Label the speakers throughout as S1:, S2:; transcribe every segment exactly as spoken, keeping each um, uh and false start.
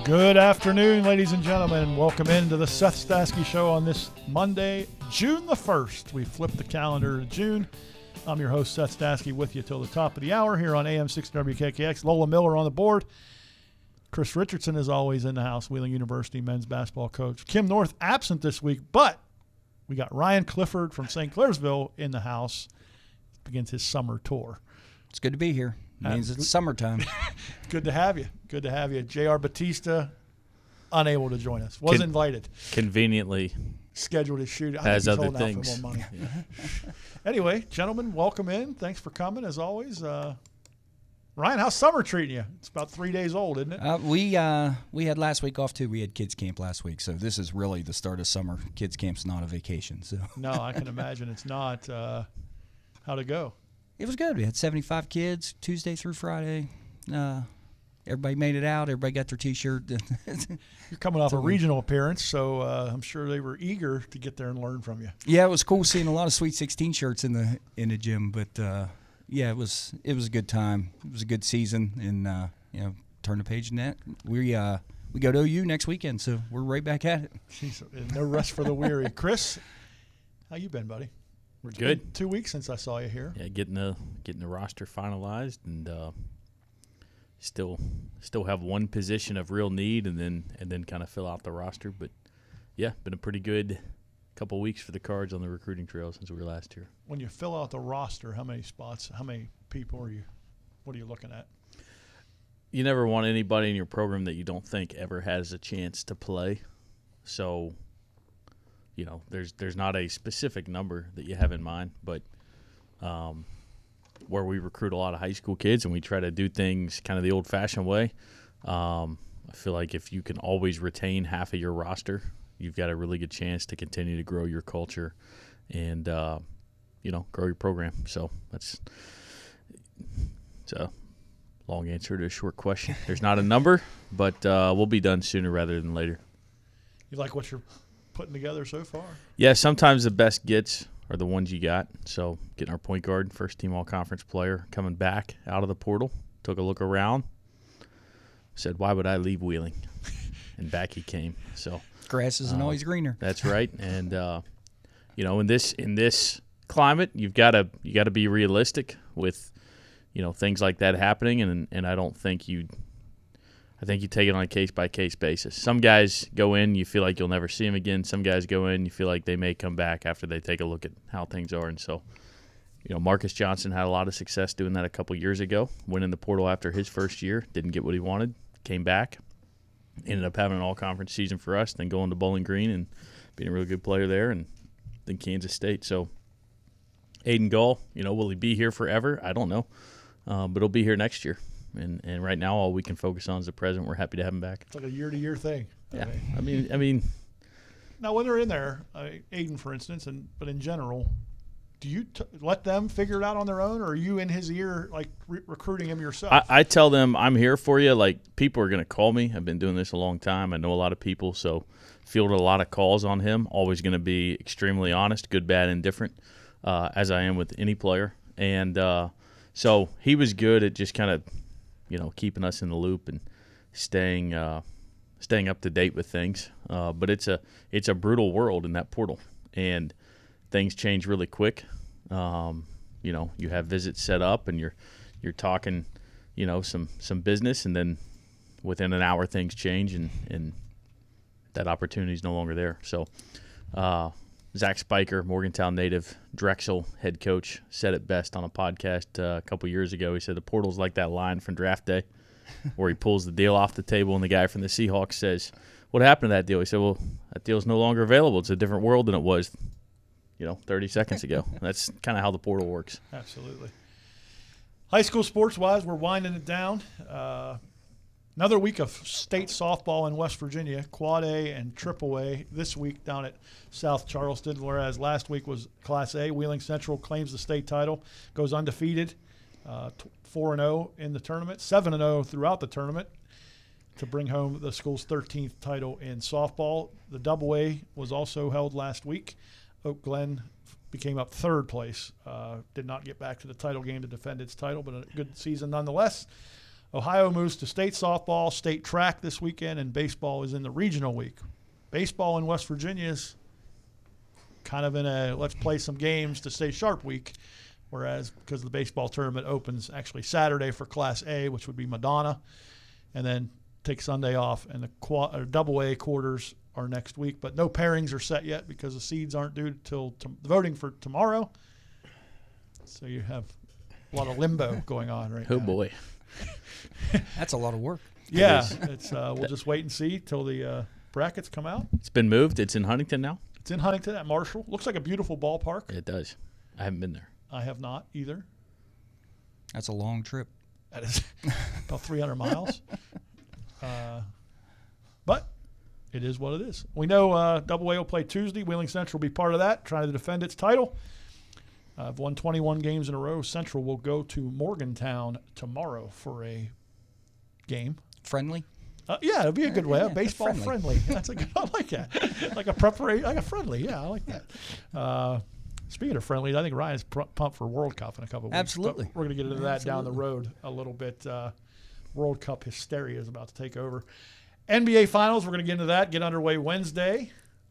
S1: Good afternoon, ladies and gentlemen. Welcome into the Seth Stasky Show on this Monday, June the first. We flipped the calendar to June. I'm your host, Seth Stasky, with you till the top of the hour here on A M six W K K X. Lola Miller on the board. Chris Richardson is always in the house, Wheeling University men's basketball coach. Kim North absent this week, but we got Ryan Clifford from Saint Clairsville in the house. Begins his summer tour.
S2: It's good to be here. It means it's summertime.
S1: Good to have you. Good to have you. J R. Batista, unable to join us. Was
S3: Con-
S1: invited.
S3: Conveniently.
S1: Scheduled his shoot. I
S3: has
S1: think he's
S3: other
S1: holding
S3: things.
S1: out for more money. Anyway, gentlemen, welcome in. Thanks for coming, as always. Uh, Ryan, how's summer treating you? It's about three days old, isn't it?
S2: Uh, we uh, we had last week off, too. We had kids camp last week, so this is really the start of summer. Kids camp's not a vacation. So
S1: No, I can imagine it's not. Uh, how'd it go?
S2: It was good. We had seventy-five kids Tuesday through Friday. Uh, everybody made it out. Everybody got their T-shirt.
S1: You're coming off a regional appearance, so uh, I'm sure they were eager to get there and learn from you.
S2: Yeah, it was cool seeing a lot of Sweet sixteen shirts in the in the gym. But uh, yeah, it was it was a good time. It was a good season, and uh, you know, turn the page in that. We uh, we go to O U next weekend, so we're right back at it.
S1: Jeez, no rest for the weary. Chris, how you been, buddy?
S3: We're
S1: It's
S3: good.
S1: been two weeks since I saw you here.
S3: Yeah, getting the getting the roster finalized, and uh, still still have one position of real need, and then and then kind of fill out the roster. But yeah, been a pretty good couple weeks for the Cards on the recruiting trail since we were last here.
S1: When you fill out the roster, how many spots, how many people are you, what are you looking at?
S3: You never want anybody in your program that you don't think ever has a chance to play. So, you know, there's there's not a specific number that you have in mind, but um, where we recruit a lot of high school kids and we try to do things kind of the old-fashioned way, um, I feel like if you can always retain half of your roster, you've got a really good chance to continue to grow your culture and, uh, you know, grow your program. So that's it's a long answer to a short question. There's not a number, but uh, we'll be done sooner rather than later.
S1: You like what you're putting together so far?
S3: Yeah, sometimes the best gets are the ones you got. So getting our point guard, first team all-conference player, coming back out of the portal, took a look around, said, why would I leave Wheeling? And back he came. So
S2: Grass isn't
S3: uh,
S2: always greener.
S3: That's right. And, uh, you know, in this in this climate, you've got to you got to be realistic with, you know, things like that happening. And, and I don't think you – I think you take it on a case-by-case basis. Some guys go in, you feel like you'll never see them again. Some guys go in, you feel like they may come back after they take a look at how things are. And so, you know, Marcus Johnson had a lot of success doing that a couple years ago. Went in the portal after his first year, didn't get what he wanted, came back, ended up having an all-conference season for us, then going to Bowling Green and being a really good player there, and then Kansas State. So Aiden Gall, you know, will he be here forever? I don't know, uh, but he'll be here next year. And and right now, all we can focus on is the present. We're happy to have him back.
S1: It's like a year-to-year thing.
S3: Yeah, I mean, I mean,
S1: Now, when they're in there, uh, Aiden, for instance, and but in general, do you t- let them figure it out on their own, or are you in his ear, like re- recruiting him yourself?
S3: I, I tell them I'm here for you. Like, people are going to call me. I've been doing this a long time. I know a lot of people, so fielded a lot of calls on him. Always going to be extremely honest, good, bad, indifferent, uh, as I am with any player. And uh, so he was good at just kind of, you know, keeping us in the loop and staying uh, staying up to date with things. Uh, but it's a it's a brutal world in that portal, and things change really quick. Um, you know, you have visits set up, and you're you're talking, you know, some some business, and then within an hour things change, and, and that opportunity is no longer there. So uh, Zach Spiker, Morgantown native, Drexel head coach, said it best on a podcast uh, a couple years ago. He said the portal's like that line from draft day where he pulls the deal off the table and the guy from the Seahawks says, what happened to that deal? He said, well, that deal's no longer available. It's a different world than it was, you know, thirty seconds ago. That's kind of how the portal works.
S1: Absolutely. High school sports-wise, we're winding it down. Uh, Another week of state softball in West Virginia, Quad A and Triple A this week down at South Charleston, whereas last week was Class A. Wheeling Central claims the state title, goes undefeated, uh, four and oh in the tournament, seven and oh throughout the tournament to bring home the school's thirteenth title in softball. The Double A was also held last week. Oak Glen became up third place, uh, did not get back to the title game to defend its title, but a good season nonetheless. Ohio moves to state softball, state track this weekend, and baseball is in the regional week. Baseball in West Virginia is kind of in a let's play some games to stay sharp week, whereas because the baseball tournament opens actually Saturday for Class A, which would be Madonna, and then take Sunday off, and the quad, or double A quarters are next week. But no pairings are set yet because the seeds aren't due till t- voting for tomorrow. So you have a lot of limbo going on right
S3: Oh,
S1: now.
S3: boy.
S2: That's a lot of work.
S1: Yeah, it's uh, we'll just wait and see till the uh, brackets come out.
S3: It's been moved. It's in Huntington now?
S1: It's in Huntington at Marshall. Looks like a beautiful ballpark.
S3: It does. I haven't been there.
S1: I have not either.
S2: That's a long trip.
S1: That is about three hundred miles. Uh, but it is what it is. We know uh, Double A will play Tuesday. Wheeling Central will be part of that, trying to defend its title. Uh, I've won twenty-one games in a row. Central will go to Morgantown tomorrow for a game.
S2: Friendly?
S1: Uh, yeah, it'll be a good way.
S2: Yeah,
S1: Baseball friendly.
S2: friendly.
S1: That's a good. I like that. Like a preparation, like a friendly. Yeah, I like that. Uh, speaking of friendly, I think Ryan's pr- pumped for World Cup in a couple of weeks.
S2: Absolutely.
S1: But we're going to get into that down the
S2: Absolutely.
S1: road a little bit. Uh, World Cup hysteria is about to take over. N B A Finals, we're going to get into that. Get underway Wednesday.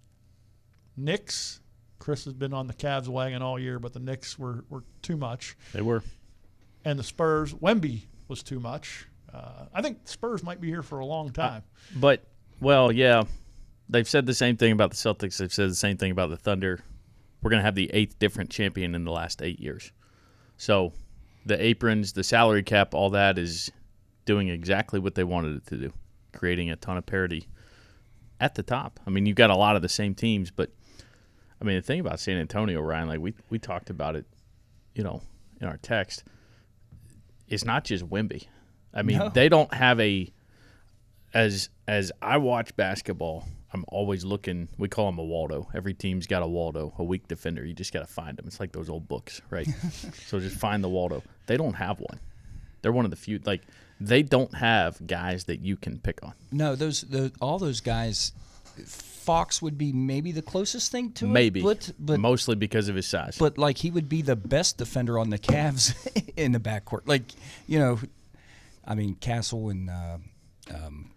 S1: Knicks. Chris has been on the Cavs wagon all year, but the Knicks were, were too much.
S3: They were.
S1: And the Spurs, Wemby was too much. Uh, I think Spurs might be here for a long time.
S3: But, well, yeah, they've said the same thing about the Celtics. They've said the same thing about the Thunder. We're going to have the eighth different champion in the last eight years. So the aprons, the salary cap, all that is doing exactly what they wanted it to do, creating a ton of parity at the top. I mean, you've got a lot of the same teams, but, I mean, the thing about San Antonio, Ryan, like we, we talked about it, you know, in our text, it's not just Wemby. I mean,
S2: No.
S3: they don't have a as as I watch basketball, I'm always looking. We call him a Waldo. Every team's got a Waldo, a weak defender. You just got to find them. It's like those old books, right? So just find the Waldo. They don't have one. They're one of the few. Like they don't have guys that you can pick on.
S2: No, those, those all those guys. Fox would be maybe the closest thing to
S3: Maybe,
S2: it, but but
S3: mostly because of his size.
S2: but like he would be the best defender on the Cavs in the backcourt. Like you know, I mean Castle and uh, um,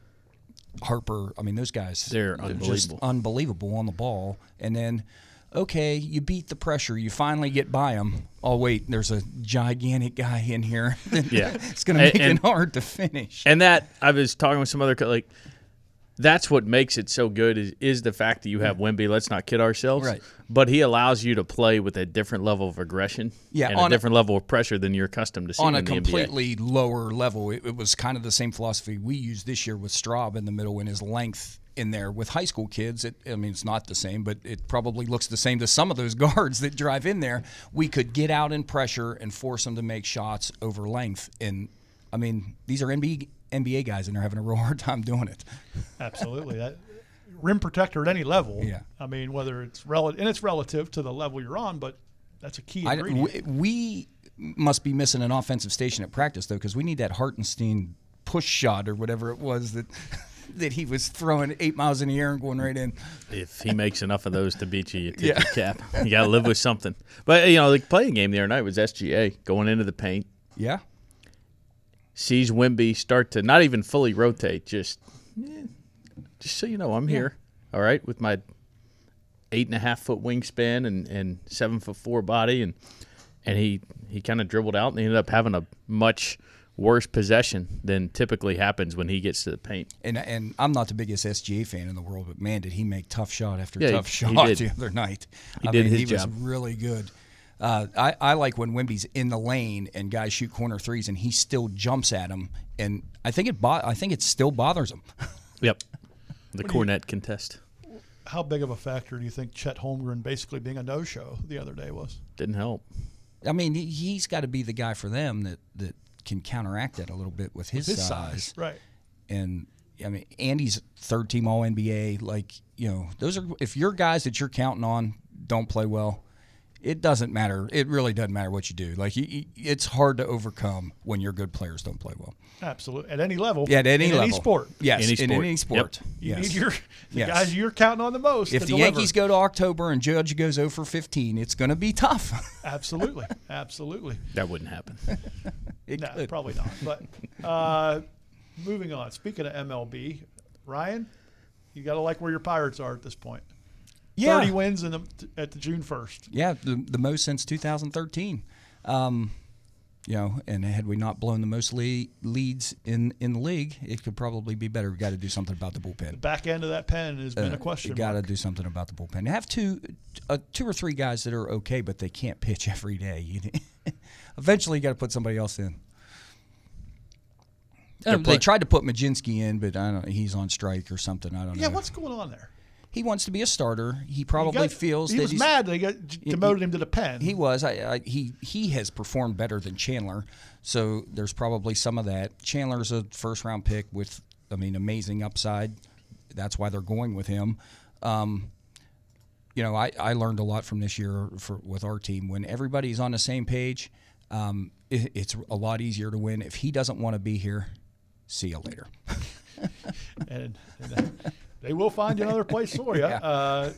S2: Harper. I mean those guys.
S3: They're
S2: just
S3: unbelievable.
S2: unbelievable on the ball. And then, okay, you beat the pressure. You finally get by them. Oh wait, there's a gigantic guy in here.
S3: Yeah.
S2: It's going to
S3: And-
S2: make
S3: and-
S2: it hard to finish.
S3: And that I was talking with some other co- like that's what makes it so good is, is the fact that you have Wemby. Let's not kid ourselves.
S2: Right.
S3: But he allows you to play with a different level of aggression
S2: Yeah,
S3: and
S2: on
S3: a
S2: a-
S3: different level of pressure than you're accustomed to seeing
S2: on a
S3: in the N B A.
S2: completely lower level. It, it was kind of the same philosophy we used this year with Straub in the middle and his length in there. With high school kids, it, I mean, it's not the same, but it probably looks the same to some of those guards that drive in there. We could get out in pressure and force them to make shots over length. And, I mean, these are N B A, N B A guys, and they're having a real hard time doing it.
S1: Absolutely. That rim protector at any level.
S2: Yeah.
S1: I mean, whether it's relative, and it's relative to the level you're on, but that's a key
S2: I,
S1: ingredient.
S2: we, we must be missing an offensive station at practice, though, because we need that Hartenstein push shot or whatever it was that that he was throwing eight miles in the air and going right in.
S3: If he makes enough of those to beat you, you tip
S2: Yeah.
S3: your cap. You got to live with something. But, you know, the playing game the other night was S G A going into the paint.
S2: Yeah.
S3: Sees Wemby start to not even fully rotate, just eh, just so you know, I'm here, all right, with my eight and a half foot wingspan and, and seven foot four body, and and he he kind of dribbled out and he ended up having a much worse possession than typically happens when he gets to the paint.
S2: And and I'm not the biggest S G A fan in the world, but man, did he make tough shot after
S3: Yeah,
S2: tough
S3: he- he
S2: shot
S3: did.
S2: the other night.
S3: He
S2: I
S3: did
S2: mean,
S3: his
S2: he
S3: job.
S2: was really good. Uh, I, I like when Wemby's in the lane and guys shoot corner threes and he still jumps at him, and I think it bo- I think it still bothers him.
S3: Yep. The
S1: What do you-
S3: Cornet contest
S1: How big of a factor do you think Chet Holmgren basically being a no-show the other day was?
S3: didn't help.
S2: I mean, he, he's got to be the guy for them that, that can counteract that a little bit with his,
S1: His
S2: size.
S1: size, right?
S2: And I mean, Andy's third team All N B A. Like, you know, those are if your guys that you're counting on don't play well, it doesn't matter. It really doesn't matter what you do. Like, you, you, it's hard to overcome when your good players don't play well.
S1: Absolutely. At any level.
S2: Yeah, at any
S1: in
S2: level.
S1: any sport.
S2: Yes,
S3: Any
S2: in
S3: sport.
S2: any sport.
S3: Yep.
S1: You
S2: Yes.
S1: need your the
S2: Yes.
S1: guys you're counting on the most.
S2: If
S1: to
S2: the
S1: deliver.
S2: Yankees go to October and Judge goes oh for fifteen, it's going to be tough.
S1: Absolutely. Absolutely.
S3: That wouldn't happen.
S2: It
S1: No,
S2: could.
S1: probably not. But uh, moving on. Speaking of M L B, Ryan, you got to like where your Pirates are at this point.
S2: Yeah.
S1: thirty wins in the, at the June first.
S2: Yeah, the, the most since two thousand thirteen. Um, you know, and had we not blown the most le- leads in, in the league, it could probably be better. We got to do something about the bullpen.
S1: Back end of that pen has been
S2: Uh,
S1: a question
S2: You got to
S1: mark.
S2: do something about the bullpen. They have two, uh, two or three guys that are okay, but they can't pitch every day. You- Eventually, you got to put somebody else in. Uh,
S3: They're
S2: they
S3: play-
S2: tried to put Majinski in, but I don't. He's on strike or something. I don't
S1: Yeah,
S2: know.
S1: what's going on there?
S2: He wants to be a starter. He
S1: He
S2: probably
S1: got-
S2: feels
S1: he
S2: that
S1: was
S2: he's
S1: mad they got demoted him to the pen.
S2: He was. I, I, he he has performed better than Chandler, so there's probably some of that. Chandler's a first round pick with, I mean, amazing upside. That's why they're going with him. Um, you know, I, I learned a lot from this year for with our team. When everybody's on the same page, um, it, it's a lot easier to win. If he doesn't want to be here, see you later.
S1: and, and they will find another place for you.
S2: Yeah.
S1: Uh,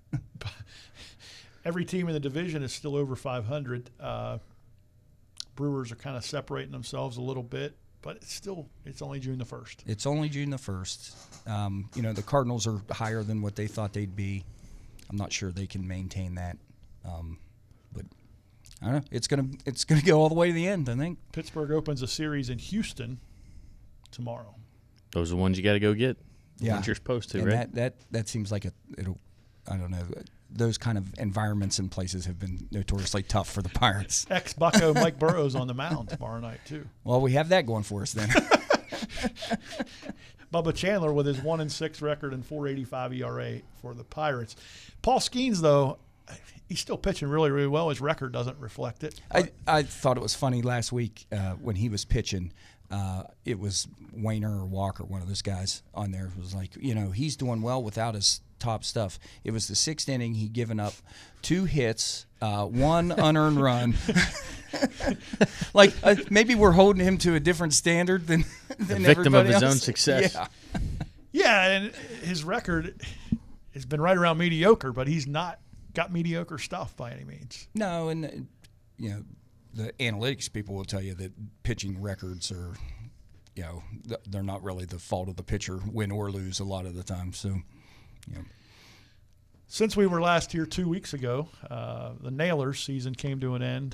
S1: every team in the division is still over five hundred. Uh, Brewers are kind of separating themselves a little bit, but it's still it's only June the first.
S2: It's only June the first. Um, you know, the Cardinals are higher than what they thought they'd be. I'm not sure they can maintain that. Um, but I don't know. It's gonna it's gonna go all the way to the end, I think.
S1: Pittsburgh opens a series in Houston tomorrow.
S3: Those are the ones you got to go get.
S2: Yeah.
S3: What you're supposed to,
S2: And
S3: right?
S2: that, that that seems like a it'll I don't know. Those kind of environments and places have been notoriously tough for the Pirates.
S1: Ex Bucko Mike Burrows on the mound tomorrow night too.
S2: Well, we have that going for us then.
S1: Bubba Chandler with his one and six record and four eighty-five E R A for the Pirates. Paul Skeens, though, he's still pitching really, really well. His record doesn't reflect it.
S2: I, I thought it was funny last week uh, when he was pitching. Uh, it was Wayner or Walker, one of those guys on there. It was like, you know, he's doing well without his top stuff. It was the sixth inning. He'd given up two hits, uh, one unearned run. like uh, maybe we're holding him to a different standard than, than
S3: victim of
S2: everybody
S3: his
S2: else.
S3: own success.
S2: Yeah.
S1: Yeah, and his record has been right around mediocre, but he's not got mediocre stuff by any means.
S2: No, and uh, you know, the analytics people will tell you that pitching records are, you know, th- they're not really the fault of the pitcher, win or lose a lot of the time. So, you know.
S1: Since we were last here two weeks ago, uh, the Nailers season came to an end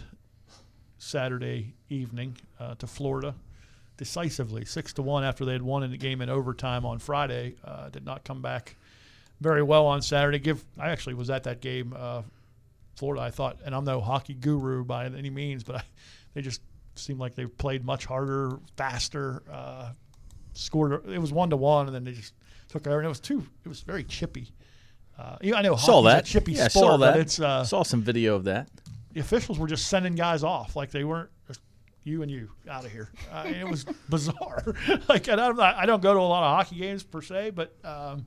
S1: Saturday evening uh, to Florida decisively, six to one after they had won in the game in overtime on Friday. Uh, did not come back very well on Saturday. Give I actually was at that game. Uh, Florida, I thought, and I'm no hockey guru by any means, but I, they just seemed like they played much harder, faster. Uh, scored. It was one to one, and then they just took over. And it was two. It was very chippy. Uh, yeah, I know
S3: Saw
S1: hockey's
S3: that.
S1: a chippy
S3: yeah,
S1: sport,
S3: saw that.
S1: but it's uh,
S3: saw some video of that.
S1: the officials were just sending guys off like they weren't just you and you out of here. Uh, it was bizarre. like and I'm not, I don't go to a lot of hockey games per se, but um,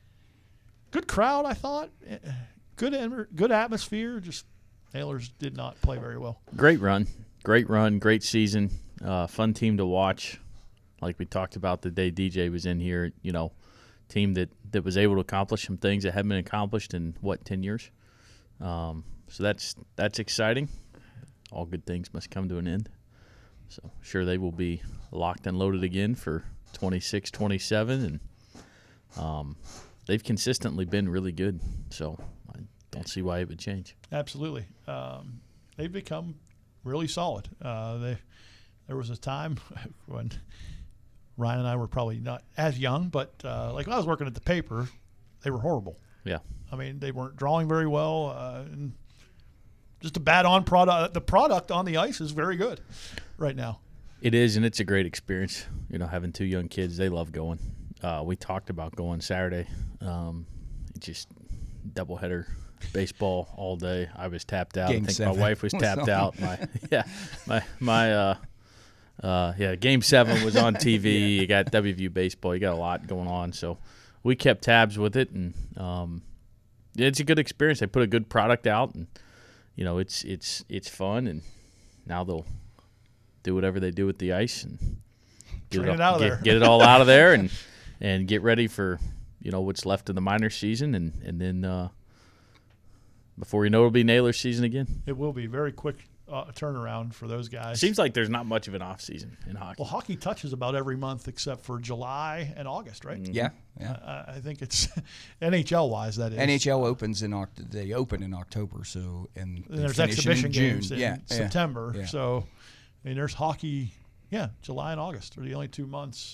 S1: good crowd. I thought Eh, good en- good atmosphere. Just Nailers did not play very well.
S3: Great run. Great run. Great season. Uh, fun team to watch. Like we talked about the day D J was in here, you know, team that, that was able to accomplish some things that haven't been accomplished in, what, ten years? Um, so that's that's exciting. All good things must come to an end. So sure they will be locked and loaded again for twenty-six twenty-seven. And um, they've consistently been really good. So I don't see why it would change.
S1: Absolutely, um, they've become really solid. Uh, they there was a time when Ryan and I were probably not as young, but uh, like when I was working at the paper, they were horrible.
S3: Yeah.
S1: I mean, they weren't drawing very well, uh, and just a bad on product. The product on the ice is very good right now.
S3: It is, and it's a great experience. You know, having two young kids, they love going. Uh, we talked about going Saturday. Um, it just doubleheader baseball all day. I was tapped out.
S2: Game
S3: I think
S2: seven
S3: my wife was
S2: was
S3: tapped
S2: on.
S3: out. My yeah, my my uh, uh, yeah. Game seven was on T V. yeah. You got W V U baseball. You got a lot going on. So we kept tabs with it, and um, it's a good experience. They put a good product out, and you know, it's it's it's fun, and now they'll do whatever they do with the ice and get
S1: Train
S3: it,
S1: it
S3: all,
S1: out of
S3: get,
S1: there.
S3: get it all out of there, and and get ready for, you know, what's left of the minor season, and and then uh, before you know, it'll be Naylor season again.
S1: It will be very quick uh, turnaround for those guys.
S3: Seems like there's not much of an off season in hockey.
S1: Well, hockey touches about every month except for July and August, right?
S2: Yeah, yeah.
S1: I, I think it's N H L wise that is.
S2: N H L opens in Oct- they open in October, so and,
S1: And
S2: they
S1: there's
S2: finish
S1: exhibition
S2: in June.
S1: games in
S2: yeah, yeah.
S1: September.
S2: Yeah.
S1: So, I mean, there's hockey. Yeah, July and August are the only two months.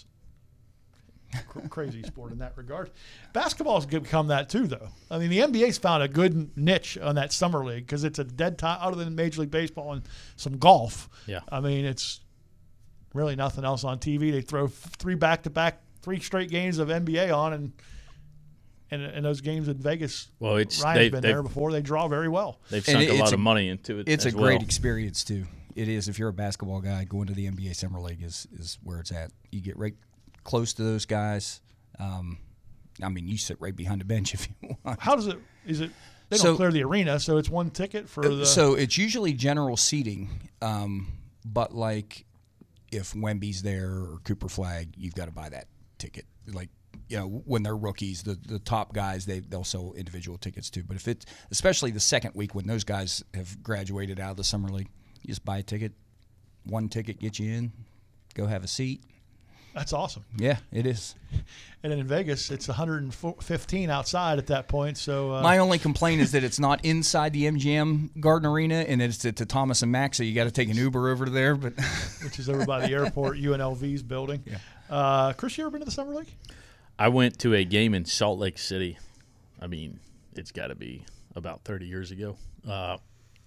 S1: Cr- crazy sport in that regard. Basketball's become that too, though. I mean, the N B A's found a good niche on that summer league because it's a dead time other than Major League Baseball and some golf.
S3: Yeah.
S1: I mean, it's really nothing else on T V. They throw three back-to-back, three straight games of N B A on, and and, and those games in Vegas.
S3: Well, it's
S1: Ryan's
S3: they,
S1: been
S3: they've,
S1: there before. They draw very well.
S3: they've
S2: And
S3: sunk
S2: it-
S3: a lot
S2: it's
S3: of
S2: a-
S3: money into it.
S2: It's
S3: as
S2: a great
S3: well.
S2: experience too. It is. If you're a basketball guy, going to the N B A Summer League is is where it's at. You get right close to those guys. Um, I mean, you sit right behind the bench if you want.
S1: How does it? Is it? They don't
S2: So-
S1: clear the arena, so it's one ticket for the.
S2: So it's usually general seating, um, but like if Wemby's there or Cooper Flag, you've got to buy that ticket. Like, you know, when they're rookies, the, the top guys, they, they'll sell individual tickets too. But if it's, especially the second week when those guys have graduated out of the summer league, you just buy a ticket. One ticket gets you in. Go have a seat.
S1: That's awesome.
S2: Yeah, it is.
S1: And then in Vegas, it's one hundred fifteen outside at that point. So uh,
S2: My only complaint is that it's not inside the M G M Garden Arena, and it's at the Thomas and Mack, so you got to take an Uber over to there. But
S1: which is over by the airport, U N L V's building.
S2: Yeah.
S1: Uh, Chris, you ever been to the Summer League?
S3: I went to a game in Salt Lake City. I mean, it's got to be about thirty years ago. Uh,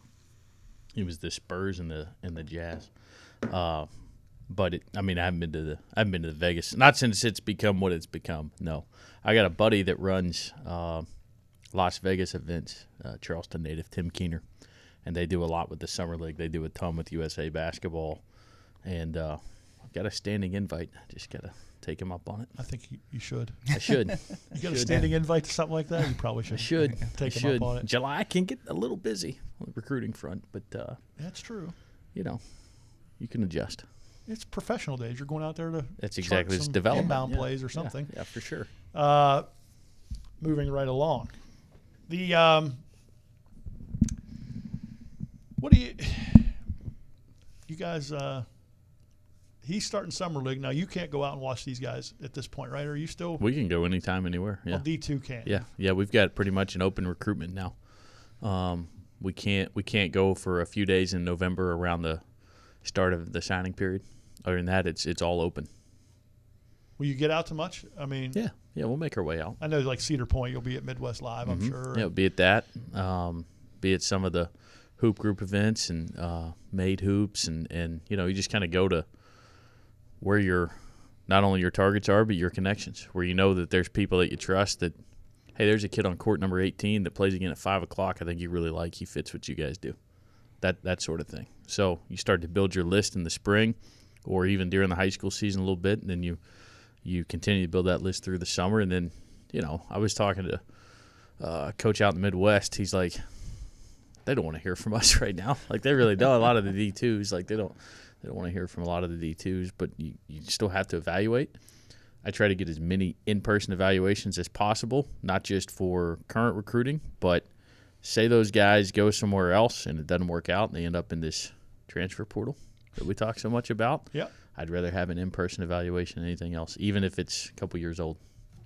S3: it was the Spurs and the and the Jazz. Uh, but it, I mean, I haven't been to the I haven't been to the Vegas. Not since it's become what it's become. No, I got a buddy that runs uh, Las Vegas events. Uh, Charleston native Tim Keener, and they do a lot with the Summer League. They do a ton with U S A Basketball, and uh, I've got a standing invite. I just gotta take him up on it.
S1: I think you, you should.
S3: I should.
S1: You got a
S3: Should.
S1: standing invite to something like that? You probably should.
S3: I should.
S1: Take
S3: I
S1: him
S3: should.
S1: up on it.
S3: July can get a little busy on the recruiting front, but uh,
S1: That's true.
S3: you know, you can adjust.
S1: It's professional days. You're going out there to
S3: That's
S1: chart
S3: exactly it's
S1: some
S3: development.
S1: inbound
S3: yeah.
S1: plays or
S3: Yeah,
S1: something.
S3: Yeah, for sure.
S1: Uh, moving right along. The um, what do you you guys? Uh, he's starting summer league now. You can't go out and watch these guys at this point, right? Are you still?
S3: We can go anytime, anywhere. Yeah.
S1: Well, D two can.
S3: Yeah, yeah, we've got pretty much an open recruitment now. Um, we can't we can't go for a few days in November around the start of the signing period. Other than that, it's it's all open.
S1: Will you get out to much? I mean,
S3: Yeah, yeah, we'll make our way out.
S1: I know like Cedar Point, you'll be at Midwest Live, I'm
S3: Mhm.
S1: sure.
S3: Yeah, be it that, um, be it some of the hoop group events and uh, made hoops, and, and you know, you just kind of go to where your not only your targets are, but your connections, where you know that there's people that you trust. That hey, there's a kid on court number eighteen that plays again at five o'clock. I think you really like. He fits what you guys do. That that sort of thing. So you start to build your list in the spring, or even during the high school season a little bit, and then you you continue to build that list through the summer. And then, you know, I was talking to uh, a coach out in the Midwest. He's like, they don't want to hear from us right now. Like they really don't. A lot of the D twos, like they don't they don't want to hear from a lot of the D twos. But you, you still have to evaluate. I try to get as many in-person evaluations as possible, not just for current recruiting, but say those guys go somewhere else and it doesn't work out and they end up in this transfer portal that we talk so much about.
S1: Yeah.
S3: I'd rather have an in-person evaluation than anything else, even if it's a couple years old.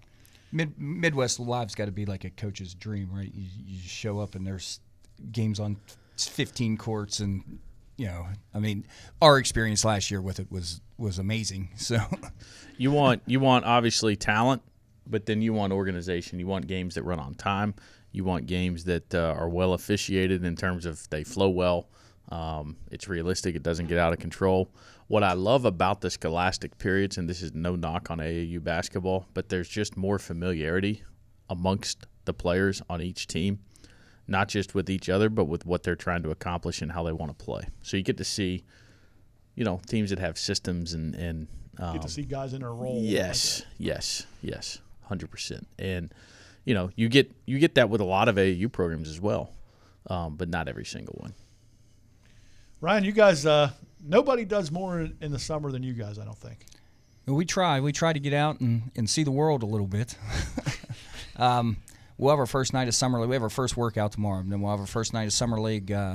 S2: Mid, Midwest Live's got to be like a coach's dream, right? You, you just show up and there's games on fifteen courts, and you know, I mean, our experience last year with it was was amazing. So
S3: You want you want obviously talent, but then you want organization. You want games that run on time. You want games that uh, are well officiated in terms of they flow well. Um, it's realistic. It doesn't get out of control. What I love about the Scholastic periods, and this is no knock on A A U basketball, but there's just more familiarity amongst the players on each team, not just with each other, but with what they're trying to accomplish and how they want to play. So you get to see, you know, teams that have systems and and um,
S1: Get to see guys in their role.
S3: Yes,
S1: like
S3: yes, yes, one hundred percent. And you know, you get you get that with a lot of A A U programs as well. um, but not every single one.
S1: Ryan, you guys, uh, nobody does more in, in the summer than you guys, I don't think.
S2: We try. We try to get out and, and see the world a little bit. um, we'll have our first night of summer league. We have our first workout tomorrow, and then we'll have our first night of summer league uh,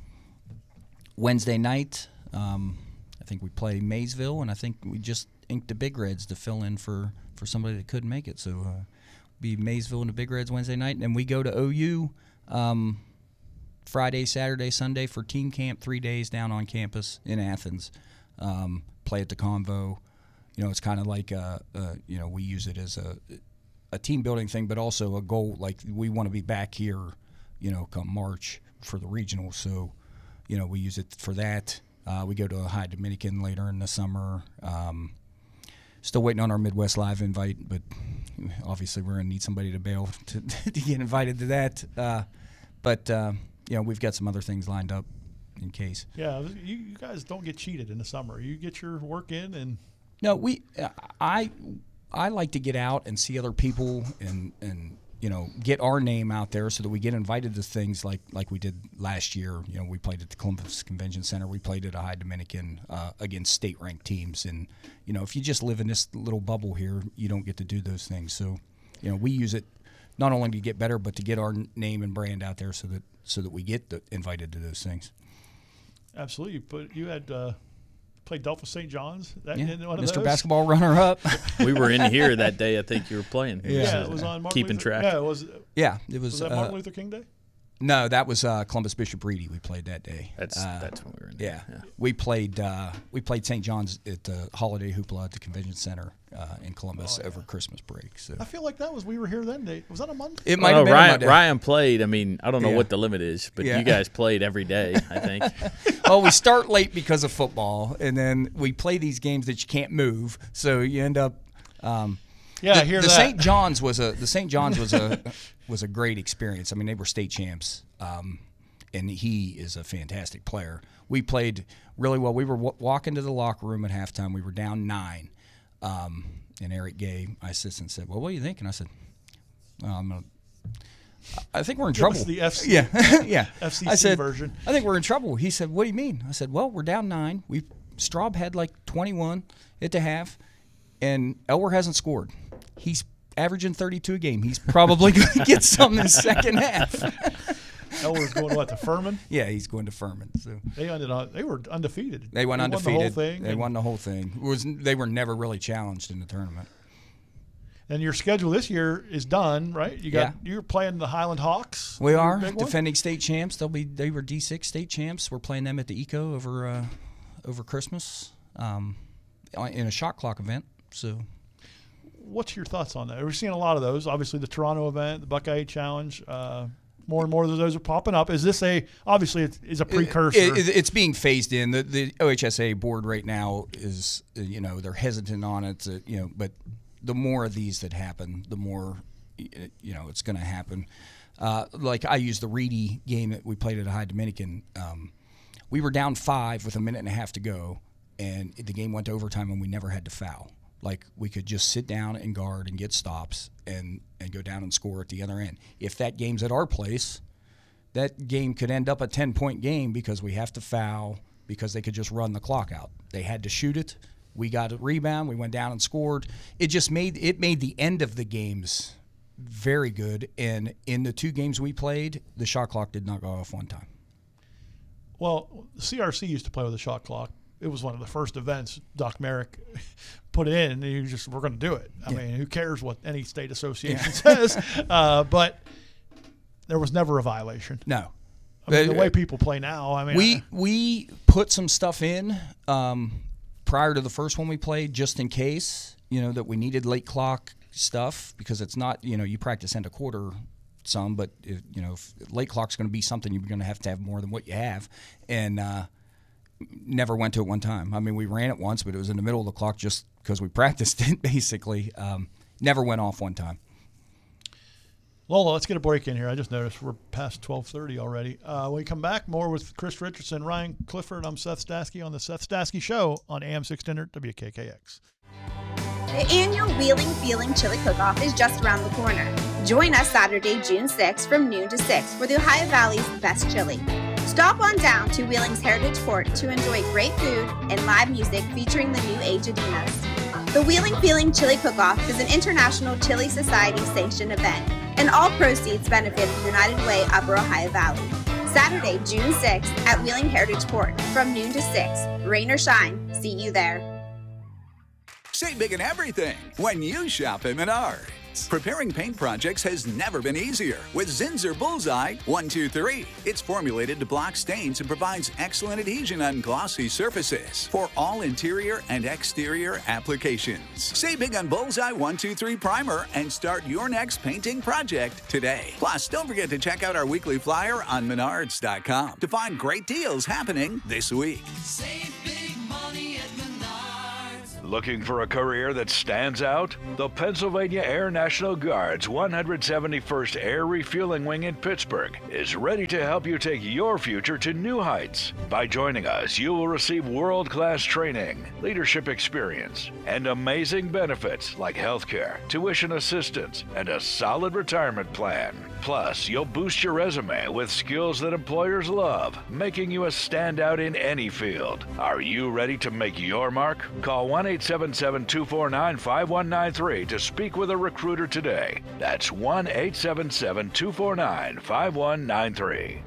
S2: Wednesday night. Um, I think we play Maysville, and I think we just inked the Big Reds to fill in for, for somebody that couldn't make it. So uh, be Maysville and the Big Reds Wednesday night, and then we go to O U um, Friday, Saturday, Sunday for team camp, three days down on campus in Athens. Um, play at the Convo. You know, it's kind of like, uh, uh, you know, we use it as a a team building thing, but also a goal. Like, we want to be back here, you know, come March for the regional. So, you know, we use it for that. Uh, we go to a High Dominican later in the summer. Um, still waiting on our Midwest Live invite, but obviously we're going to need somebody to bail to, to get invited to that. Uh, but, uh, you know, we've got some other things lined up in case.
S1: Yeah, you, you guys don't get cheated in the summer. You get your work in and –
S2: No, we. Uh, I I like to get out and see other people and, and you know get our name out there so that we get invited to things like, like we did last year. You know, we played at the Columbus Convention Center. We played at a High Dominican uh, against state ranked teams. And you know, if you just live in this little bubble here, you don't get to do those things. So, you know, we use it not only to get better, but to get our name and brand out there so that so that we get the, invited to those things.
S1: Absolutely, but you had. Uh Played Delphos Saint John's. That,
S2: Yeah.
S1: in one of
S2: Mister
S1: those?
S2: Basketball runner-up.
S3: We were in here that day. I think you were playing.
S2: Yeah.
S1: Yeah, it was on Martin
S3: keeping
S1: Luther,
S3: track.
S1: Yeah, it was.
S2: yeah, it was.
S1: Was that
S2: uh,
S1: Martin Luther King Day?
S2: No, that was uh, Columbus Bishop Reedy. We played that day.
S3: That's
S2: uh,
S3: that's when we were in
S2: Yeah.
S3: there.
S2: we played uh, we played Saint John's at the Holiday Hoopla at the Convention Center uh, in Columbus
S1: Oh, yeah.
S2: over Christmas break. So
S1: I feel like that was we were here then. Day. Was that a Monday?
S2: it might
S3: Oh,
S2: have been a
S3: Ryan,
S2: Monday.
S3: Ryan played. I mean, I don't know
S2: Yeah.
S3: what the limit is, but
S2: Yeah.
S3: you guys played every day, I think.
S2: Well, we start late because of football, and then we play these games that you can't move, so you end up. Um,
S1: Yeah,
S2: the,
S1: I hear
S2: the
S1: that.
S2: Saint John's was a the Saint John's was a was a great experience. I mean, they were state champs, um, and he is a fantastic player. We played really well. We were w- walking to the locker room at halftime. We were down nine, um, and Eric Gay, my assistant, said, "Well, what do you think?" And I said, well, "I'm gonna." I think we're in
S1: Give
S2: trouble.
S1: us the F C
S2: yeah, yeah.
S1: F C C
S2: I said,
S1: version.
S2: I think we're in trouble. He said, "What do you mean?" I said, "Well, we're down nine. We Straub had like twenty-one at the half, and Elwer hasn't scored. He's averaging thirty-two a game. He's probably going to get some in the second half."
S1: Elwer's going what to Furman.
S2: Yeah, he's going to Furman. So
S1: They ended on. They were undefeated.
S2: they went
S1: They
S2: undefeated.
S1: Won the whole thing.
S2: they
S1: and,
S2: won the whole thing. It was they were never really challenged in the tournament.
S1: and your schedule this year is done, right? You got.
S2: Yeah.
S1: You're playing the Highland Hawks.
S2: We
S1: your
S2: are
S1: big one?
S2: defending state champs. They'll be they were D six state champs. We're playing them at the Eco over uh, over Christmas um, in a shot clock event. So
S1: What's your thoughts on that? We're seeing a lot of those. Obviously, the Toronto event, the Buckeye Challenge. Uh, more and more of those are popping up. Is this a obviously it's, it's a precursor?
S2: It, it, it's being phased in. The the O H S A board right now is uh, you know they're hesitant on it. To, you know, but the more of these that happen, the more you know it's going to happen. Uh, like I used the Reedy game that we played at a High Dominican. Um, we were down five with a minute and a half to go, and the game went to overtime, and we never had to foul. Like we could just sit down and guard and get stops and, and go down and score at the other end. If that game's at our place, that game could end up a ten-point game because we have to foul because they could just run the clock out. They had to shoot it. We got a rebound. We went down and scored. It just made it made the end of the games very good. And in the two games we played, the shot clock did not go off one time.
S1: Well, the C R C used to play with a shot clock. It was one of the first events Doc Merrick put it in, and he just, we're going to do it. I
S2: Yeah.
S1: mean, who cares what any state association
S2: Yeah.
S1: says? Uh, but there was never a violation.
S2: No.
S1: I mean, the
S2: Uh,
S1: way people play now, I mean.
S2: We
S1: I,
S2: we put some stuff in um, prior to the first one we played, just in case, you know, that we needed late clock stuff because it's not, you know, you practice end of quarter some, but if, you know, if late clock's going to be something you're going to have to have more than what you have, and uh, never went to it one time. I mean, we ran it once, but it was in the middle of the clock just because we practiced it. Basically, um, never went off one time.
S1: Lola, let's get a break in here. I just noticed we're past twelve thirty already. Uh, when we come back, more with Chris Richardson, Ryan Clifford. I'm Seth Stasky on the Seth Stasky Show on A M six hundred W K K X.
S4: The annual Wheeling Feeling Chili Cook-Off is just around the corner. Join us Saturday, June sixth from noon to six for the Ohio Valley's best chili. Stop on down to Wheeling's Heritage Court to enjoy great food and live music featuring the New Age Adinas. The Wheeling Feeling Chili Cook-Off is an International Chili Society sanctioned event, and all proceeds benefit the United Way Upper Ohio Valley. Saturday, June sixth at Wheeling Heritage Court from noon to six. Rain or shine, see you there.
S5: Save big in everything when you shop at Menards. Preparing paint projects has never been easier with Zinsser Bullseye one two three. It's formulated to block stains and provides excellent adhesion on glossy surfaces for all interior and exterior applications. Save big on Bullseye one two three Primer and start your next painting project today. Plus, don't forget to check out our weekly flyer on menards dot com to find great deals happening this week.
S6: Save big money at Menards.
S7: Looking for a career that stands out? The Pennsylvania Air National Guard's one hundred seventy-first Air Refueling Wing in Pittsburgh is ready to help you take your future to new heights. By joining us, you will receive world-class training, leadership experience, and amazing benefits like healthcare, tuition assistance, and a solid retirement plan. Plus, you'll boost your resume with skills that employers love, making you a standout in any field. Are you ready to make your mark? Call one eight seven seven, two four nine, five one nine three to speak with a recruiter today. That's one eight seven seven, two four nine, five one nine three.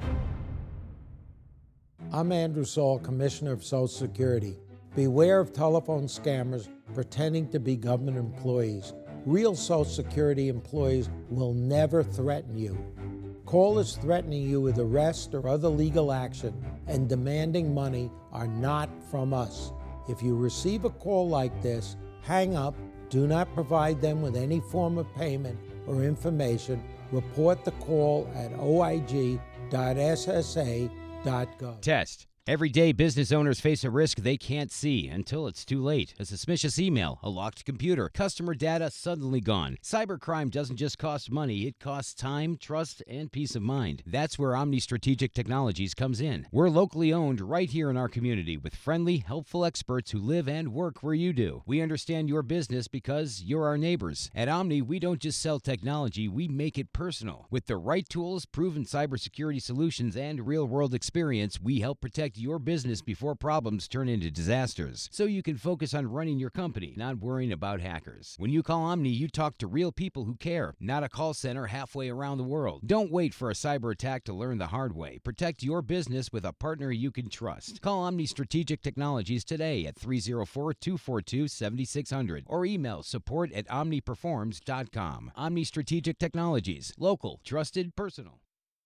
S8: I'm Andrew Saul, Commissioner of Social Security. Beware of telephone scammers pretending to be government employees. Real Social Security employees will never threaten you. Callers threatening you with arrest or other legal action and demanding money are not from us. If you receive a call like this, hang up, do not provide them with any form of payment or information. Report the call at o i g dot s s a dot gov.
S9: Test. Every day, business owners face a risk they can't see until it's too late. A suspicious email, a locked computer, customer data suddenly gone. Cybercrime doesn't just cost money, it costs time, trust, and peace of mind. That's where Omni Strategic Technologies comes in. We're locally owned right here in our community with friendly, helpful experts who live and work where you do. We understand your business because you're our neighbors. At Omni, we don't just sell technology, we make it personal. With the right tools, proven cybersecurity solutions, and real-world experience, we help protect your business before problems turn into disasters, so you can focus on running your company, not worrying about hackers. When you call Omni, you talk to real people who care, not a call center halfway around the world. Don't wait for a cyber attack to learn the hard way. Protect your business with a partner you can trust. Call Omni Strategic Technologies today at three oh four, two four two, seven six zero zero or email support at omniperforms dot com. Omni Strategic Technologies. Local, trusted, personal.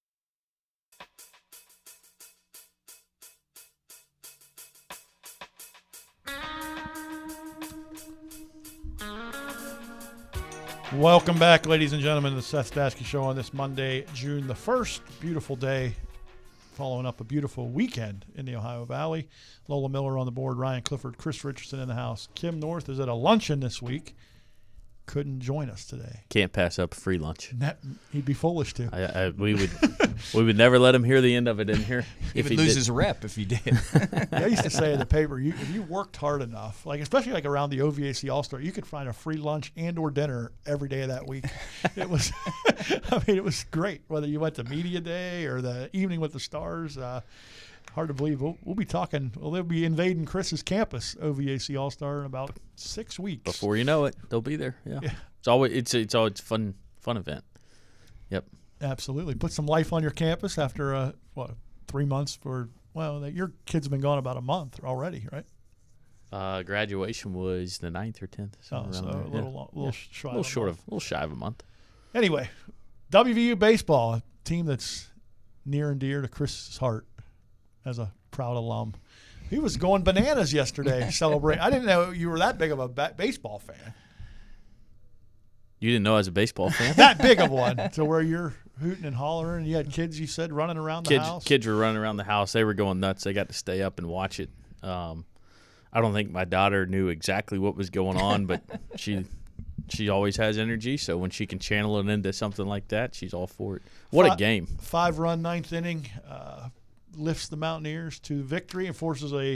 S1: Welcome back, ladies and gentlemen, to the Seth Stasky Show on this Monday, June the first. Beautiful day, following up a beautiful weekend in the Ohio Valley. Lola Miller on the board, Ryan Clifford, Chris Richardson in the house. Kim North is at a luncheon this week. Couldn't join us today.
S3: Can't pass up a free lunch.
S1: That, he'd be foolish to.
S3: I, I, we would we would never let him hear the end of it in here.
S2: He
S3: if
S2: would
S3: he
S2: lose
S3: did.
S2: his rep if he did.
S1: Yeah, I used to say in the paper, you, if you worked hard enough, like especially like around the O V A C All-Star, you could find a free lunch and or dinner every day of that week. It was, I mean, it was great. Whether you went to media day or the evening with the stars, uh, hard to believe. We'll, we'll be talking. Well, they'll be invading Chris's campus, O V A C All-Star, in about six weeks.
S3: Before you know it, they'll be there. Yeah,
S1: Yeah.
S3: it's always it's it's always a fun fun event. Yep.
S1: Absolutely. Put some life on your campus after, uh, what, three months for, well, your kid's been gone about a month already, right?
S3: Uh, graduation was the ninth or tenth.
S1: Oh, so
S3: there.
S1: a little,
S3: yeah.
S1: long, little,
S3: Yeah.
S1: shy
S3: a little
S1: of a
S3: short
S1: month.
S3: of, a little shy of a month.
S1: Anyway, W V U baseball, a team that's near and dear to Chris's heart as a proud alum. He was going bananas yesterday celebrating. I didn't know you were that big of a ba- baseball fan.
S3: You didn't know I was a baseball fan?
S1: That big of one to where you're hooting and hollering. You had kids, you said, running around the
S3: kids,
S1: house.
S3: Kids were running around the house. They were going nuts. They got to stay up and watch it. Um, I don't think my daughter knew exactly what was going on, but she she always has energy. So when she can channel it into something like that, she's all for it. What
S1: Five,
S3: a game.
S1: Five-run ninth inning uh, lifts the Mountaineers to victory and forces a,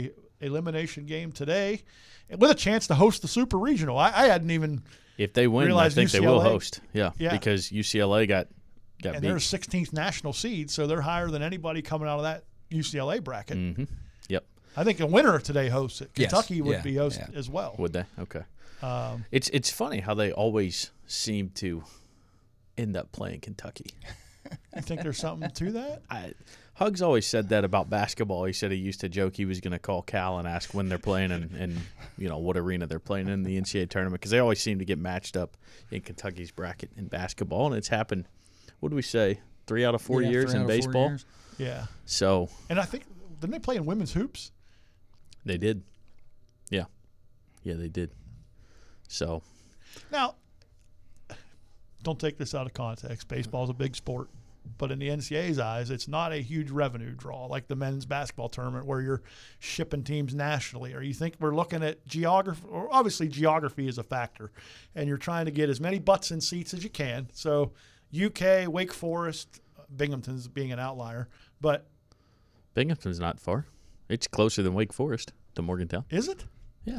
S1: elimination game today, with a chance to host the Super Regional. I, I hadn't even
S3: If they win, I
S1: realized
S3: think
S1: U C L A
S3: they will host. Yeah,
S1: Yeah.
S3: because U C L A got got
S1: and
S3: beat.
S1: they're sixteenth national seed, so they're higher than anybody coming out of that U C L A bracket.
S3: Mm-hmm. Yep.
S1: I think the winner of today hosts it.
S2: Yes.
S1: Kentucky would
S2: Yeah.
S1: be host
S2: Yeah.
S1: as well.
S3: Would they? Okay.
S1: Um,
S3: It's it's funny how they always seem to end up playing Kentucky.
S1: you think there's something to that?
S3: I, Hugs always said that about basketball. He said he used to joke he was going to call Cal and ask when they're playing and, and you know what arena they're playing in the N C double A tournament, because they always seem to get matched up in Kentucky's bracket in basketball, and it's happened. What do we say? Three out of four
S2: Yeah,
S3: years
S2: three
S3: in
S2: out of four
S3: baseball.
S2: years.
S1: Yeah.
S3: So
S1: And I think, didn't they play in women's hoops?
S3: they did. Yeah, yeah, they did. So
S1: Now, don't take this out of context. Baseball's a big sport. But in the N C double A's eyes, it's not a huge revenue draw like the men's basketball tournament where you're shipping teams nationally. Or you think we're looking at geography, or obviously geography is a factor, and you're trying to get as many butts in seats as you can. So U K, Wake Forest, Binghamton's being an outlier. But
S3: Binghamton's not far. It's closer than Wake Forest to Morgantown.
S1: is it?
S3: Yeah.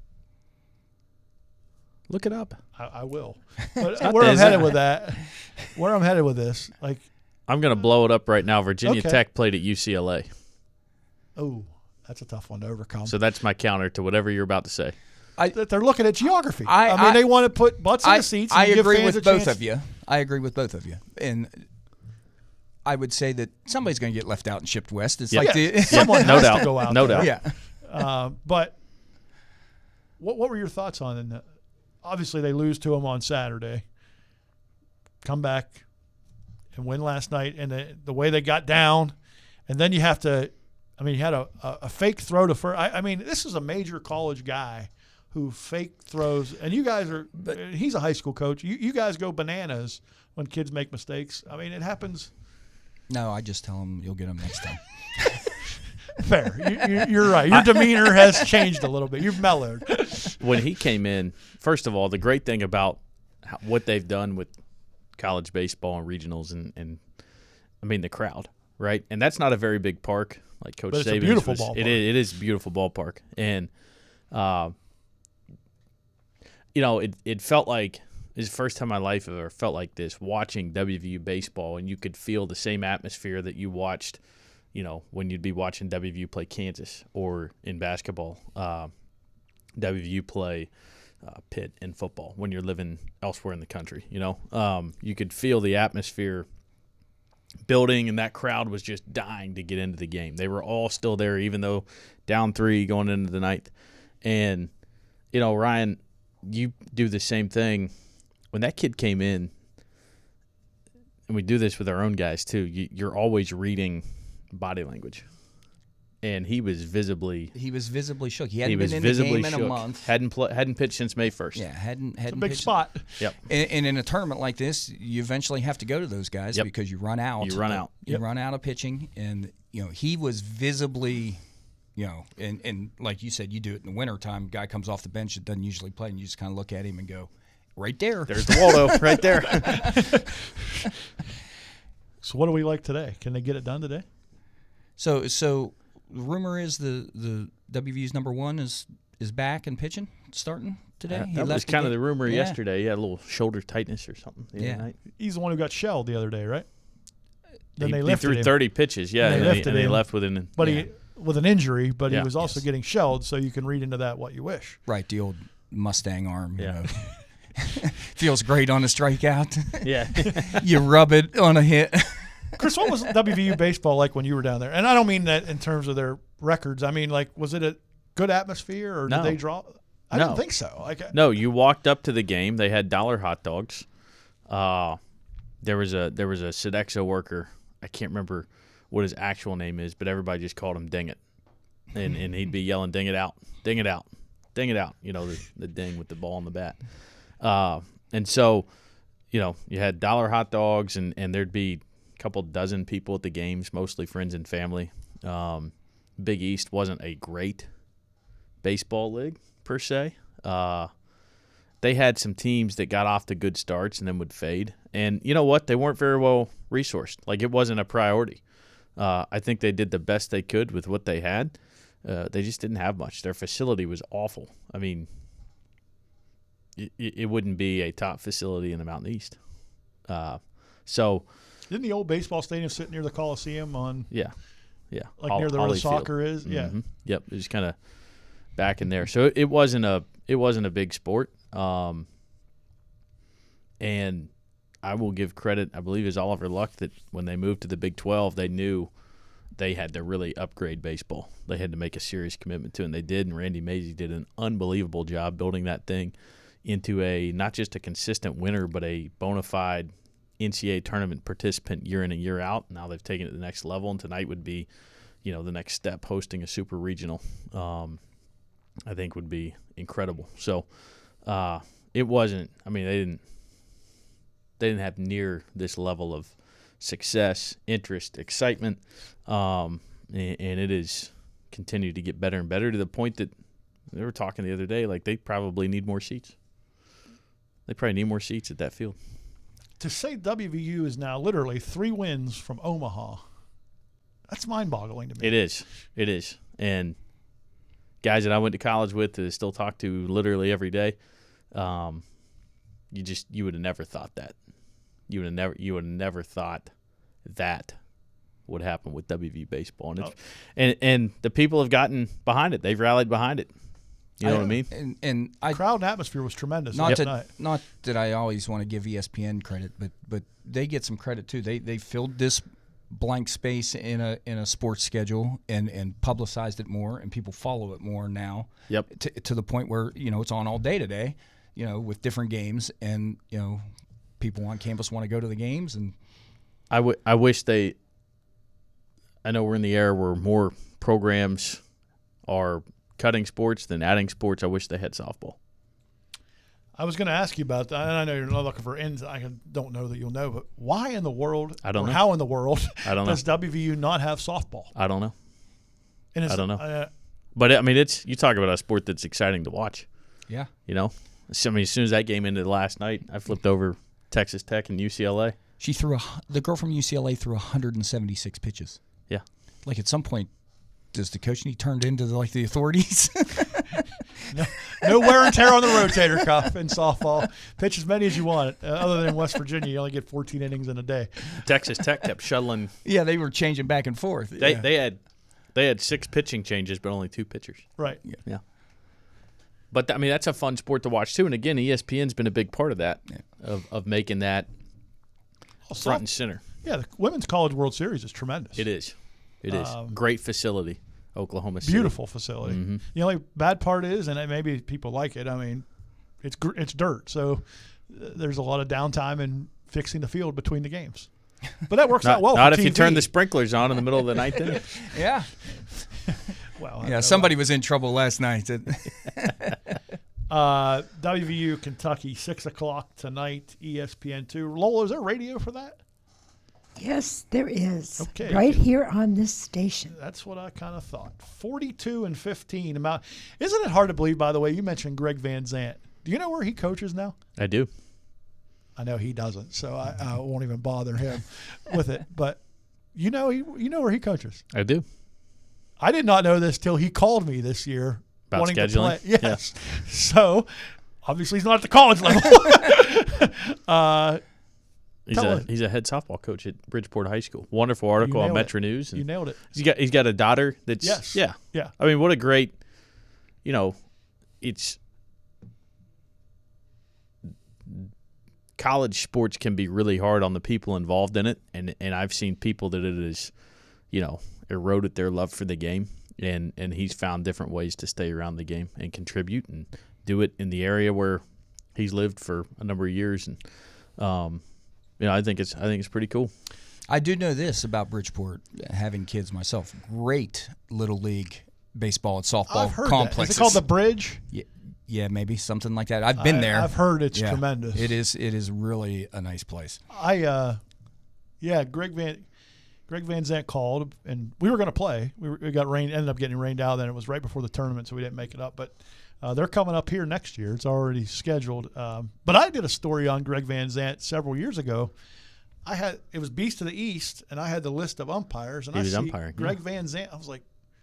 S3: Look it up.
S1: I, I will. But
S3: not
S1: where I'm
S3: this.
S1: headed with that, where I'm headed with this, like,
S3: I'm going to blow it up right now. Virginia
S1: Okay.
S3: Tech played at U C L A.
S1: oh, that's a tough one to overcome.
S3: So that's my counter to whatever you're about to say.
S1: that they're looking at geography.
S2: I-
S1: I, mean,
S2: I-
S1: they want to put butts in
S2: I,
S1: the seats.
S2: I
S1: and give
S2: agree
S1: fans
S2: with
S1: a
S2: both
S1: chance.
S2: of you. I agree with both of you. And I would say that somebody's going to get left out and shipped west. It's
S3: Yeah.
S2: like
S1: Yeah,
S2: the
S1: someone
S3: no
S1: has
S3: doubt.
S1: to go out
S3: No
S1: there.
S3: doubt.
S2: yeah.
S1: Uh, but what what were your thoughts on it? Obviously, they lose to them on Saturday. Come back and win last night, and the, the way they got down, and then you have to. I mean, you had a, a, a fake throw to first. I, I mean, this is a major college guy who fake throws, and you guys are. He's a high school coach. You you guys go bananas when kids make mistakes. I mean, it happens.
S2: No, I just tell them you'll get them next time.
S1: Fair. You, you, you're right. Your demeanor has changed a little bit. You've mellowed.
S3: When he came in, first of all, the great thing about how, what they've done with college baseball and regionals, and, and I mean the crowd, right? And that's not a very big park, like Coach
S1: But it's a
S3: Saban's
S1: beautiful
S3: was-
S1: ballpark.
S3: It is, it is a beautiful ballpark, and uh, you know, it it felt like this is the first time in my life I've ever felt like this watching W V U baseball, and you could feel the same atmosphere that you watched, you know, when you'd be watching W V U play Kansas, or in basketball, uh, W V U play uh, Pitt in football when you're living elsewhere in the country. You know, um, you could feel the atmosphere building, and that crowd was just dying to get into the game. They were all still there, even though down three going into the ninth. And, you know, Ryan, you do the same thing. When that kid came in, and we do this with our own guys too, you, you're always reading body language. And he was visibly
S2: He was visibly shook. He
S3: he
S2: hadn't
S3: was
S2: been in the
S3: visibly
S2: game in
S3: shook.
S2: a month.
S3: Hadn't pl- hadn't pitched since May first.
S2: Yeah, hadn't hadn't
S1: It's a big
S2: pitched-
S1: spot.
S3: Yep.
S2: And, and in a tournament like this, you eventually have to go to those guys
S3: Yep.
S2: because you run out.
S3: You run out.
S2: You
S1: Yep.
S2: run out of pitching, and you know he was visibly, you know, and and like you said, you do it in the wintertime. Guy comes off the bench that doesn't usually play, and you just kind of look at him and go, right there.
S3: There's the Waldo right there.
S1: So what do we like today? Can they get it done today?
S2: So so the rumor is the the W V U's number one is is back and pitching starting today. He
S3: that was
S2: left
S3: kind of
S2: game-
S3: the rumor
S2: Yeah.
S3: yesterday. He had a little shoulder tightness or something. the other
S2: Yeah.
S3: night.
S1: He's the one who got shelled the other day, right? Then
S3: he,
S1: they
S3: he
S1: lifted
S3: threw
S1: him.
S3: thirty pitches, yeah,
S1: They
S3: and, he,
S1: lifted
S3: and he
S1: him.
S3: left within.
S1: But
S2: Yeah.
S1: he with an injury, but
S3: Yeah.
S1: he was also
S2: Yes.
S1: getting shelled, so you can read into that what you wish.
S2: Right, the old Mustang arm. You
S3: Yeah.
S2: know. Feels great on a strikeout.
S3: Yeah,
S2: You rub it on a hit.
S1: Chris, what was W V U baseball like when you were down there? And I don't mean that in terms of their records. I mean, like, was it a good atmosphere, or
S3: No.
S1: did they draw? I
S3: No.
S1: didn't think so. Like,
S3: no, you walked up to the game. They had dollar hot dogs. Uh, there was a there was a Sodexo worker. I can't remember what his actual name is, but everybody just called him Ding It, and and he'd be yelling, "Ding it out, ding it out, ding it out." You know, the, the ding with the ball and the bat. Uh, and so, you know, you had dollar hot dogs, and, and there'd be a couple dozen people at the games, mostly friends and family. Um, Big East wasn't a great baseball league per se. Uh, they had some teams that got off to good starts and then would fade. And you know what? They weren't very well resourced. Like, it wasn't a priority. Uh, I think they did the best they could with what they had. uh, they just didn't have much. Their facility was awful. I mean, it, it wouldn't be a top facility in the Mountain East. Uh, so,
S1: didn't the old baseball stadium sit near the Coliseum on?
S3: Yeah, yeah,
S1: like
S3: All,
S1: near the where the
S3: Ollie
S1: soccer
S3: Field.
S1: is. Yeah,
S3: mm-hmm. Yep, it was kind of back in there. So it wasn't a it wasn't a big sport. Um, and I will give credit. I believe it's Oliver Luck that when they moved to the Big twelve, they knew they had to really upgrade baseball. They had to make a serious commitment to it, and they did. And Randy Mazie did an unbelievable job building that thing into a not just a consistent winner, but a bona fide N C double A tournament participant year in and year out. Now they've taken it to the next level, and tonight would be, you know, the next step. Hosting a super regional, um, I think, would be incredible. So uh, it wasn't. I mean, they didn't. They didn't have near this level of success, interest, excitement, um, and, and it has continued to get better and better to the point that they were talking the other day, like they probably need more seats. They probably need more seats at that field.
S1: To say W V U is now literally three wins from Omaha, that's mind-boggling to me.
S3: It is. It is. And guys that I went to college with that I still talk to literally every day, um, you just you would have never thought that. You would have never you would have never thought that would happen with W V U baseball. And it's, oh. and and the people have gotten behind it. They've rallied behind it. You know
S2: I,
S3: what I mean?
S2: And, and I,
S1: crowd and atmosphere was tremendous.
S2: Not,
S1: that
S2: to,
S1: night.
S2: not that I always want to give E S P N credit, but but they get some credit too. They they filled this blank space in a in a sports schedule and, and publicized it more, and people follow it more now.
S3: Yep.
S2: To, to the point where you know it's on all day today, you know, with different games, and you know, people on campus want to go to the games. And
S3: I, w- I wish they. I know we're in the era where more programs are cutting sports than adding sports. I wish they had softball.
S1: I was going to ask you about that, and I know you're not looking for ends. I don't know that you'll know, but why in the world,
S3: I don't
S1: or
S3: know.
S1: how in the world,
S3: I don't
S1: does
S3: know.
S1: W V U not have softball?
S3: I don't know.
S1: And it's,
S3: I don't know.
S1: Uh,
S3: but I mean, it's you talk about a sport that's exciting to watch.
S2: yeah,
S3: You know, so, I mean, as soon as that game ended last night, I flipped over Texas Tech and U C L A.
S2: she threw a, the girl from U C L A threw one hundred seventy-six pitches.
S3: Yeah.
S2: Like at some point, does the coach need turned into the, like the authorities?
S1: no, no wear and tear on the rotator cuff in softball. Pitch as many as you want. Uh, other than West Virginia, you only get fourteen innings in a day.
S3: Texas Tech kept shuttling.
S2: Yeah, they were changing back and forth.
S3: They
S2: yeah.
S3: they had they had six pitching changes, but only two pitchers.
S1: Right.
S2: Yeah.
S3: Yeah. But I mean, that's a fun sport to watch too. And again, E S P N's been a big part of that,
S2: Yeah.
S3: of of making that
S1: Also,
S3: front and center.
S1: Yeah, the Women's College World Series is tremendous.
S3: It is. It is.
S1: Um,
S3: Great facility, Oklahoma City.
S1: Beautiful facility.
S3: Mm-hmm.
S1: The only bad part is, and maybe people like it, I mean, it's gr- it's dirt, so uh, there's a lot of downtime in fixing the field between the games. But that works
S3: Not,
S1: out well
S3: not
S1: for
S3: if you
S1: T V.
S3: turn the sprinklers on in the middle of the ninth inning.
S2: Yeah.
S1: Well, I
S2: Yeah,
S1: know.
S2: somebody was in trouble last night.
S1: Uh, W V U, Kentucky, six o'clock tonight, E S P N two. Lola, is there radio for that?
S10: Yes, there is.
S1: Okay.
S10: Right here on this station.
S1: That's what I kind of thought. forty-two and fifteen. About, isn't it hard to believe, by the way, you mentioned Greg Van Zant. Do you know where he coaches now?
S3: I do.
S1: I know he doesn't, so I, I won't even bother him with it. But you know, he, you know where he coaches.
S3: I do.
S1: I did not know this till he called me this year.
S3: About
S1: wanting
S3: scheduling?
S1: To play. Yes. Yeah. So obviously he's not at the college level. uh,
S3: He's
S1: Tell
S3: a
S1: us.
S3: he's a head softball coach at Bridgeport High School. Wonderful article on
S1: nailed
S3: Metro
S1: it.
S3: News.
S1: You nailed it.
S3: He's got he's got a daughter that's
S1: Yes.
S3: yeah
S1: Yeah.
S3: I mean, what a great, you know, it's college sports can be really hard on the people involved in it, and and I've seen people that it is, you know, eroded their love for the game, and and he's found different ways to stay around the game and contribute and do it in the area where he's lived for a number of years, and um, you know, I think it's I think it's pretty cool.
S2: I do know this about Bridgeport, having kids myself. Great little league baseball and softball
S1: I've heard
S2: complexes.
S1: that. Is it called the Bridge?
S2: Yeah, yeah, maybe something like that. I've been
S1: I,
S2: there.
S1: I've heard it's
S2: Yeah,
S1: tremendous.
S2: It is. It is really a nice place.
S1: I, uh, yeah, Greg Van, Greg Van Zant called, and we were going to play. We, were, we got rained, ended up getting rained out. Then it was right before the tournament, so we didn't make it up. But uh, they're coming up here next year. It's already scheduled. Um, but I did a story on Greg Van Zant several years ago. I had it was Beast of the East, and I had the list of umpires, and
S3: He
S1: I
S3: was
S1: see
S3: umpiring,
S1: Greg
S3: yeah.
S1: Van Zant. I was like,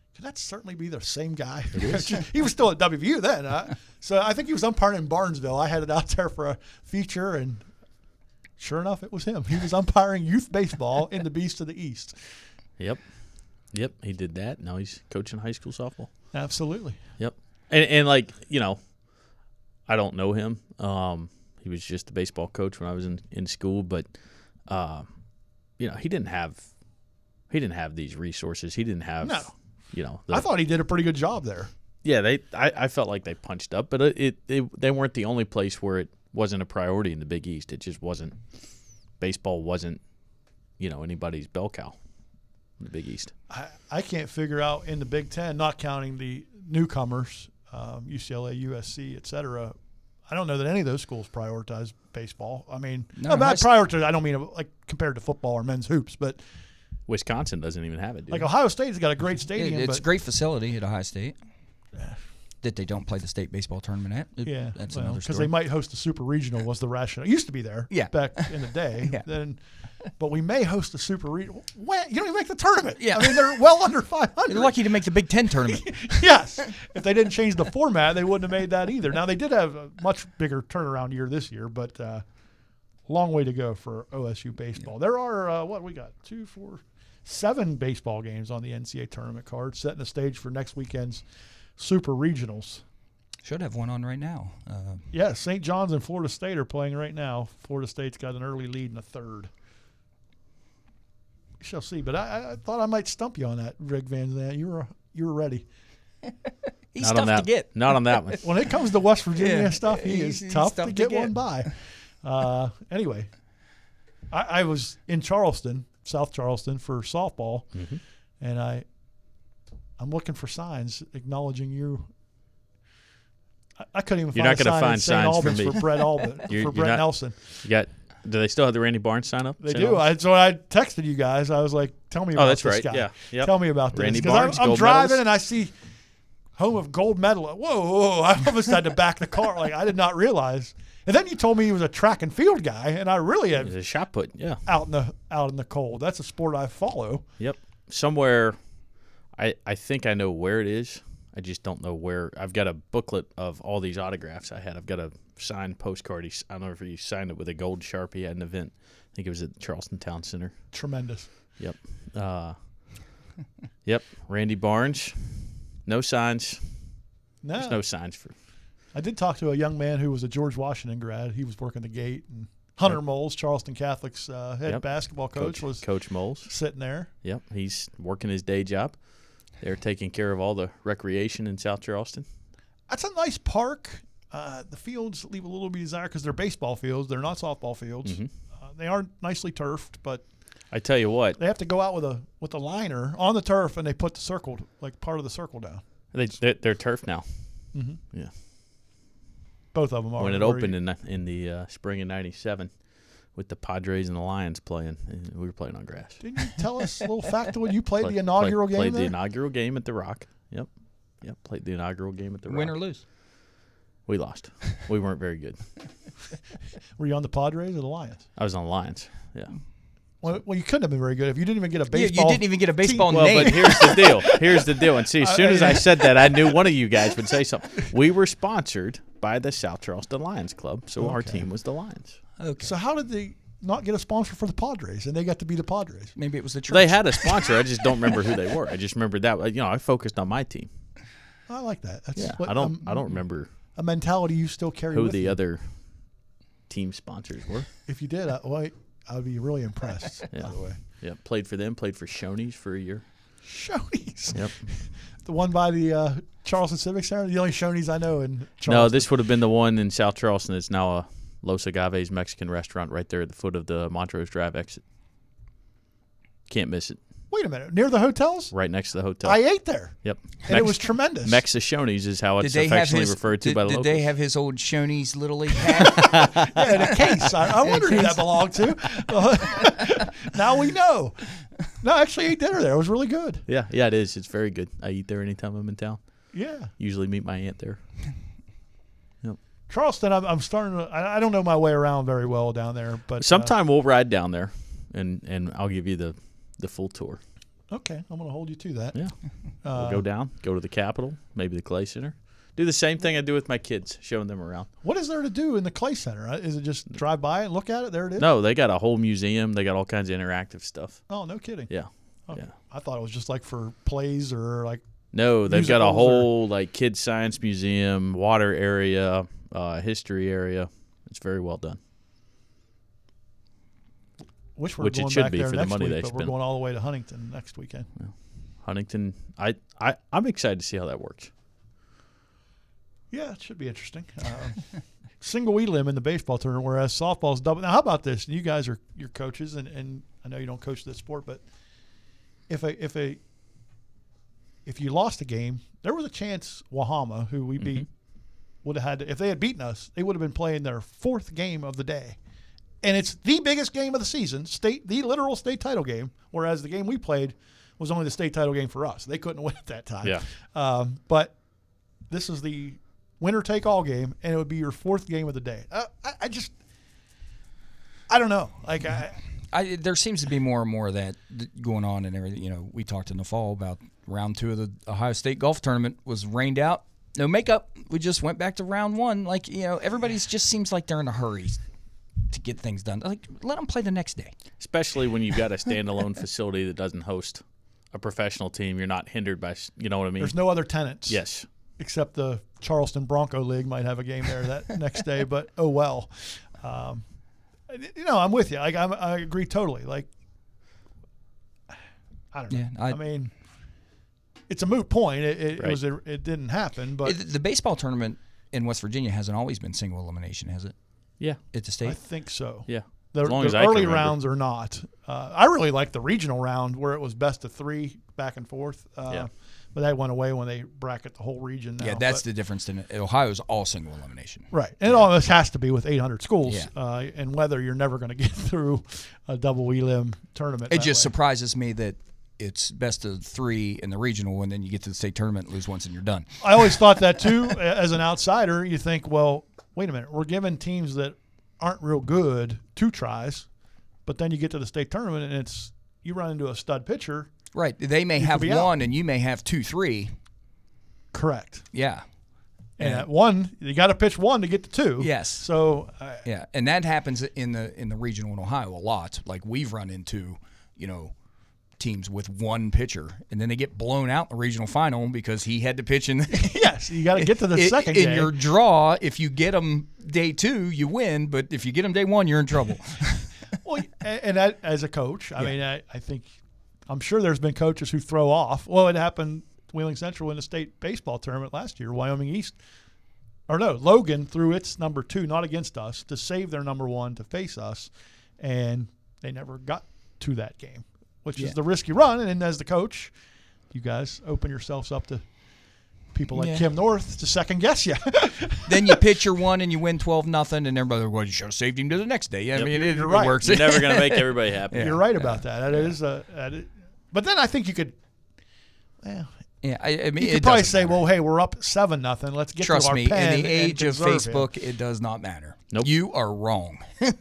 S1: could that certainly be the same guy? He was still at W V U then. Uh, so I think he was umpiring in Barnesville. I had it out there for a feature, and sure enough, it was him. He was umpiring youth baseball in the Beast of the East.
S3: Yep. Yep, he did that. Now he's coaching high school softball.
S1: Absolutely.
S3: Yep. And, and like, you know, I don't know him. Um, he was just a baseball coach when I was in, in school, but, uh, you know, he didn't have he didn't have these resources. He didn't have,
S1: no.
S3: you know. The,
S1: I thought he did a pretty good job there.
S3: Yeah, they. I, I felt like they punched up, but it, it, it they weren't the only place where it wasn't a priority in the Big East. It just wasn't. Baseball wasn't, you know, anybody's bell cow in the Big East.
S1: I, I can't figure out in the Big Ten, not counting the newcomers, um, U C L A, U S C, et cetera. I don't know that any of those schools prioritize baseball. I mean,
S2: No,
S1: about
S2: high-
S1: prioritize, I don't mean like compared to football or men's hoops, but
S3: Wisconsin doesn't even have it. Dude.
S1: like Ohio State's got a great
S2: It-
S1: stadium.
S2: it's
S1: but,
S2: a great facility at Ohio State that they don't play the state baseball tournament at. It-
S1: Yeah,
S2: that's
S1: well,
S2: another
S1: because
S2: story.
S1: they might host a super regional was the rationale. It used to be there,
S2: Yeah.
S1: back in the day.
S2: Yeah.
S1: Then, but we may host a super regional. When you don't even make the tournament.
S2: Yeah.
S1: I mean they're well under five hundred.
S2: They're lucky to make the Big Ten tournament.
S1: Yes, if they didn't change the format, they wouldn't have made that either. Now they did have a much bigger turnaround year this year, but uh, long way to go for O S U baseball. There are uh, what we got two, four, seven baseball games on the N C double A tournament card, setting the stage for next weekend's super regionals.
S2: Should have one on right now. Uh,
S1: Yeah, Saint John's and Florida State are playing right now. Florida State's got an early lead in the third. We shall see. But I, I thought I might stump you on that, Rick Van Zandt. You were you were ready.
S2: he's
S3: not
S2: tough
S3: on that.
S2: to get.
S3: Not on that one.
S1: When it comes to West Virginia
S2: Yeah,
S1: stuff, he
S2: he's-
S1: is
S2: he's
S1: tough,
S2: tough
S1: to
S2: to
S1: get,
S2: get.
S1: one by. Uh, anyway, I, I was in Charleston, South Charleston, for softball,
S3: Mm-hmm.
S1: and I, I'm looking for signs acknowledging you. I, I couldn't even
S3: You're
S1: find
S3: not
S1: a
S3: gonna
S1: sign in
S3: find
S1: Saint
S3: signs for
S1: Albans
S3: me.
S1: for Brett Albin,
S3: You're-
S1: for
S3: you're
S1: Brett
S3: not-
S1: Nelson.
S3: You got. Do they still have the Randy Barnes sign up?
S1: They
S3: Saint
S1: do.
S3: Albans?
S1: I, so I texted you guys. I was like, "Tell me about
S3: Oh, that's
S1: this
S3: right.
S1: guy.
S3: Yeah. Yep.
S1: Tell me about this."
S3: Randy
S1: 'Cause
S3: Barnes,
S1: I'm, I'm
S3: gold
S1: driving
S3: medals.
S1: and I see home of gold medal. Whoa, whoa, whoa! I almost had to back the car. Like I did not realize. And then you told me he was a track and field guy, and I really
S3: He's
S1: had
S3: a shot put. Yeah.
S1: out in the out in the cold. That's a sport I follow.
S3: Yep. Somewhere, I I think I know where it is. I just don't know where. I've got a booklet of all these autographs I had. I've got a signed postcard. He, I don't know if he signed it with a gold Sharpie at an event. I think it was at the Charleston Town Center.
S1: Tremendous.
S3: Yep. Uh, yep. Randy Barnes. No signs.
S1: No,
S3: There's no signs for.
S1: I did talk to a young man who was a George Washington grad. He was working the gate, and Hunter
S3: Yep.
S1: Moles, Charleston Catholic's uh, head
S3: Yep.
S1: basketball coach,
S3: Coach,
S1: was
S3: Coach Moles.
S1: sitting there.
S3: Yep. He's working his day job. They're taking care of all the recreation in South Charleston.
S1: That's a nice park. Uh, the fields leave a little bit desired because they're baseball fields. They're not softball fields.
S3: Mhm.
S1: Uh, they are nicely turfed, but
S3: I tell you what,
S1: they have to go out with a with a liner on the turf, and they put the circle, like part of the circle down.
S3: they, they're, they're turf now.
S1: Mm-hmm.
S3: Yeah.
S1: Both of them are.
S3: When it
S1: Where
S3: opened
S1: you-
S3: in the, in the uh, spring of ninety-seven with the Padres and the Lions playing, and we were playing on grass.
S1: Didn't you tell us a little factoid? You played
S3: Play-
S1: the inaugural
S3: play-
S1: game
S3: Played
S1: there?
S3: the inaugural game at the Rock. Yep. Yep. Played the inaugural game at the
S2: Win
S3: Rock.
S2: or lose.
S3: We lost. We weren't very good.
S1: Were you on the Padres or the Lions?
S3: I was on the Lions. Yeah.
S1: Well, well, you couldn't have been very good if you didn't even get a
S2: Yeah,
S1: baseball.
S2: you didn't even get a baseball
S3: Well,
S2: name.
S3: but here's the deal. Here's the deal. And see, as soon as I said that, I knew one of you guys would say something. We were sponsored by the South Charleston Lions Club, so our
S1: Okay.
S3: team was the Lions.
S2: Okay.
S1: So how did they not get a sponsor for the Padres, and they got to be the Padres?
S2: Maybe it was the church.
S3: They had a sponsor. I just don't remember who they were. I just remember that. You know, I focused on my team.
S1: I like that. That's
S3: Yeah.
S1: what,
S3: I don't.
S1: um,
S3: I don't remember
S1: a mentality you still carry.
S3: who
S1: with
S3: the
S1: you.
S3: other team sponsors were.
S1: If you did, I, well, I would be really impressed.
S3: Yeah.
S1: By the way,
S3: Yeah, played for them. Played for Shoney's for a year.
S1: Shoney's.
S3: Yep.
S1: The one by the uh, Charleston Civic Center. The only Shoney's I know in Charleston.
S3: No, this would have been the one in South Charleston. It's now a Los Agaves Mexican restaurant right there at the foot of the Montrose Drive exit. Can't miss it.
S1: Wait a minute, near the hotels.
S3: Right next to the hotel.
S1: I ate there,
S3: Yep.
S1: and it was tremendous.
S3: Mexa Shoney's is how
S2: Did
S3: it's
S2: they have
S3: affectionately
S2: his,
S3: referred to
S2: did,
S3: by the
S2: did
S3: locals.
S2: they have his old Shoney's Little League hat?
S1: Yeah, in a case. I, I wondered who that belonged to. Now we know. No, I actually ate dinner there. It was really good.
S3: Yeah, yeah, it is. It's very good. I eat there anytime I'm in town.
S1: Yeah.
S3: Usually meet my aunt there.
S1: Charleston, I'm, I'm starting to. I, I don't know my way around very well down there, but uh,
S3: Sometime we'll ride down there, and, and I'll give you the, the full tour.
S1: Okay, I'm going to hold you to that.
S3: Yeah.
S1: Uh,
S3: We'll go down, go to the Capitol, maybe the Clay Center. Do the same thing I do with my kids, showing them around.
S1: What is there to do in the Clay Center? Is it just drive by and look at it? There it is?
S3: No, they got a whole museum. They got all kinds of interactive stuff.
S1: Oh, no kidding.
S3: Yeah.
S1: Okay.
S3: Yeah.
S1: I thought it was just like for plays or like.
S3: No, they've got a
S1: musicals
S3: whole like kids science museum, water area, uh, history area. It's very well done.
S1: Wish we were
S3: Which it
S1: going
S3: should
S1: back
S3: be
S1: there
S3: for the
S1: next
S3: money
S1: week,
S3: they
S1: but we're
S3: spend.
S1: going all the way to Huntington next weekend.
S3: Yeah. Huntington, I, I, I'm excited to see how that works.
S1: Yeah, it should be interesting. Um, single elim in the baseball tournament, whereas softball's double. Now, how about this? You guys are your coaches, and, and I know you don't coach this sport, but if a if a if you lost a game, there was a chance Wahama, who we beat,
S3: Mm-hmm.
S1: would have had to, if they had beaten us, they would have been playing their fourth game of the day. And it's the biggest game of the season, state the literal state title game, whereas the game we played was only the state title game for us. They couldn't win at that time.
S3: Yeah.
S1: Um, but this is the winner-take-all game, and it would be your fourth game of the day. Uh, I, I just – I don't know. Like I,
S2: I, there seems to be more and more of that going on and everything. You know, we talked in the fall about round two of the Ohio State golf tournament was rained out. No makeup. We just went back to round one. Like, you know, everybody's just seems like they're in a hurry to get things done. Like, let them play the next day.
S3: Especially when you've got a standalone facility that doesn't host a professional team. You're not hindered by, you know what I mean?
S1: There's no other tenants.
S3: Yes.
S1: Except the Charleston Bronco League might have a game there that next day, but oh well. Um, you know, I'm with you. Like, I'm, I agree totally. Like, I don't know.
S2: Yeah, I-
S1: I mean, it's a moot point. It, it,
S3: Right.
S1: was a, it didn't happen, but
S2: It- the baseball tournament in West Virginia hasn't always been single elimination, has it?
S3: Yeah.
S2: At the
S1: I
S2: state?
S1: think so.
S3: Yeah.
S1: The,
S3: As long
S1: the
S3: as I can
S1: early
S3: remember.
S1: rounds are not. Uh, I really like the regional round where it was best of three back and forth. Uh,
S3: Yeah.
S1: But that went away when they bracket the whole region now.
S2: Yeah, that's
S1: but,
S2: the difference. In Ohio's all single elimination.
S1: right. And it almost has to be with eight hundred schools.
S2: Yeah.
S1: Uh, and whether you're never going to get through a double elim tournament.
S2: It
S1: that
S2: just
S1: way.
S2: surprises me that it's best of three in the regional, and then you get to the state tournament, lose once, and you're done.
S1: I always thought that too. As an outsider, you think, well, wait a minute, we're giving teams that aren't real good two tries, but then you get to the state tournament and it's you run into a stud pitcher.
S2: Right. They may
S1: You
S2: have
S1: could be out.
S2: one, and you may have two, three.
S1: Correct.
S2: Yeah.
S1: And at one, you got to pitch one to get to two.
S2: Yes.
S1: So uh,
S2: Yeah, and that happens in the in the regional in Ohio a lot. Like we've run into, you know, teams with one pitcher, and then they get blown out in the regional final because he had to pitch in.
S1: yes, you got to get to the
S2: in,
S1: second
S2: in
S1: game.
S2: your draw. If you get them day two, you win. But if you get them day one, you're in trouble.
S1: Well, and and that, as a coach, I
S2: Yeah.
S1: mean, I, I think I'm sure there's been coaches who throw off. Well, it happened Wheeling Central in the state baseball tournament last year. Wyoming East, or no, Logan threw its number two, not against us, to save their number one to face us, and they never got to that game, which
S2: Yeah.
S1: is the risk you run. And as the coach, you guys open yourselves up to people like
S2: Yeah.
S1: Kim North to second guess you.
S2: Then you pitch your one and you win twelve nothing, and everybody, well, you should have saved him to the next day. I
S3: Yep.
S2: mean, it,
S1: You're
S2: it
S1: right.
S2: works.
S3: You're never going to make everybody happy.
S2: Yeah.
S1: You're right about that. That is a, that is, but then I think you could. Well,
S2: Yeah, I, I mean,
S1: you
S2: it
S1: could probably
S2: doesn't
S1: say,
S2: matter.
S1: "Well, hey, we're up seven nothing. Let's get
S2: Trust
S1: to our
S2: me,
S1: pen
S2: in the
S1: and
S2: age of
S1: conserve him."
S2: Facebook, it does not matter.
S3: Nope.
S2: You are wrong.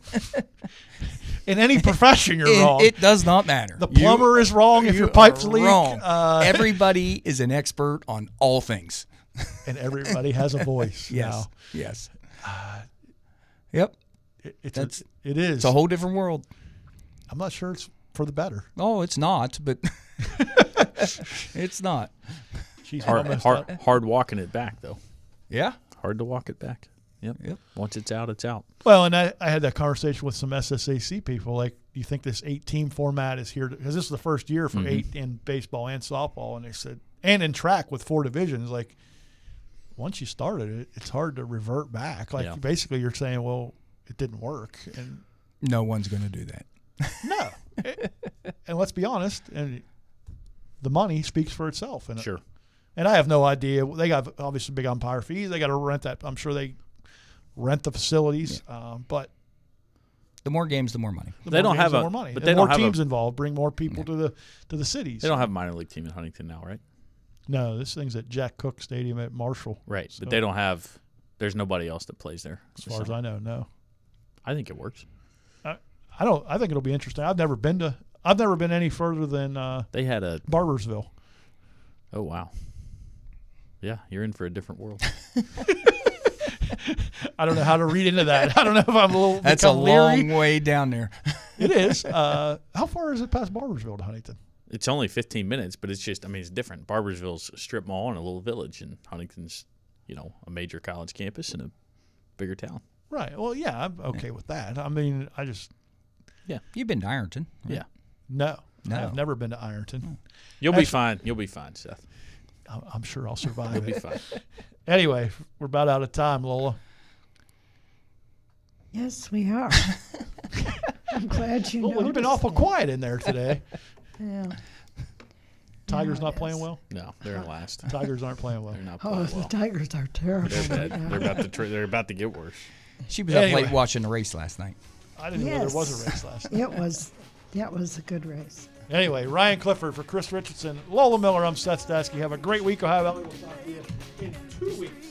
S1: In any profession, you're
S2: It-
S1: wrong.
S2: It does not matter.
S1: The
S2: You-
S1: plumber is wrong if
S2: you
S1: your pipes
S2: are
S1: leak.
S2: Wrong.
S1: Uh,
S2: Everybody is an expert on all things.
S1: and everybody has a voice.
S2: Yes.
S1: now.
S2: Yes. Yep.
S1: It, it's
S2: That's-
S1: a, it is.
S2: It's a whole different world.
S1: I'm not sure it's for the better.
S2: Oh, it's not, but it's not.
S1: She's
S3: Hard,
S1: almost
S3: hard,
S1: up.
S3: hard walking it back, though.
S2: Yeah.
S3: Hard to walk it back. Yep.
S2: Yep.
S3: Once it's out, it's out.
S1: Well, and I, I had that conversation with some S S A C people. Like, do you think this eight-team format is here? Because this is the first year for
S3: Mhm.
S1: eight in baseball and softball, and they said, and in track with four divisions. Like, once you started it, it's hard to revert back. Like,
S3: Yeah.
S1: basically, you're saying, well, it didn't work, and
S2: No one's going to do that.
S1: no. It- and let's be honest, and the money speaks for itself. And
S3: Sure.
S1: And I have no idea. They got obviously big umpire fees. They got to rent that. I'm sure they rent the facilities, um, but
S2: The more games, the more money.
S1: the
S3: They
S1: more
S3: don't
S1: games,
S3: have
S1: the
S3: a-
S1: more money,
S3: but
S1: and
S3: they
S1: more
S3: don't have a-
S1: teams involved. Bring more people to the to the cities.
S3: They don't have a minor league team in Huntington now, right?
S1: No, this thing's at Jack Cook Stadium at Marshall.
S3: Right.
S1: So,
S3: But they don't have – there's nobody else that plays there.
S1: as far as I know, no.
S3: I think it works.
S1: I, I don't. I think it'll be interesting. I've never been to. I've never been any further than uh,
S3: They had a.
S1: Barbersville.
S3: Oh wow. Yeah, you're in for a different world.
S1: I don't know how to read into that. I don't know if I'm a little.
S2: That's a
S1: become leery.
S2: long way down there.
S1: It is. Uh, how far is it past Barbersville to Huntington?
S3: It's only fifteen minutes, but it's just, I mean, it's different. Barbersville's a strip mall and a little village, and Huntington's, you know, a major college campus in a bigger town.
S1: Right. Well, yeah, I'm okay with that. I mean, I just
S3: Yeah.
S2: You've been to Ironton. Right?
S3: Yeah.
S1: no.
S2: No.
S1: I've never been to Ironton.
S3: You'll be
S1: Actually-
S3: fine. You'll be fine, Seth.
S1: I'm, I'm sure I'll survive
S3: You'll be
S1: it.
S3: fine.
S1: Anyway, we're about out of time, Lola.
S10: Yes, we are. I'm glad you
S1: Lola,
S10: noticed
S1: you've been awful
S10: that.
S1: quiet in there today.
S10: Yeah.
S1: Tigers
S10: Yeah,
S1: not
S10: it
S1: playing
S10: is.
S1: well.
S3: No, they're in last.
S1: Tigers aren't playing well.
S3: They're not
S10: Oh,
S3: playing
S10: the
S3: well.
S10: Tigers are terrible
S3: They're,
S10: right
S3: bad.
S10: now.
S3: they're about to. Tra- they're about to get worse.
S2: She was up
S1: Anyway.
S2: late watching the race last night.
S1: I didn't know
S10: Yes.
S1: there was a race last night.
S10: It was, that was a good race.
S1: Anyway, Ryan Clifford for Chris Richardson, Lola Miller. I'm Seth Stasky. Have a great week, Ohio Valley. We'll talk to you in two weeks.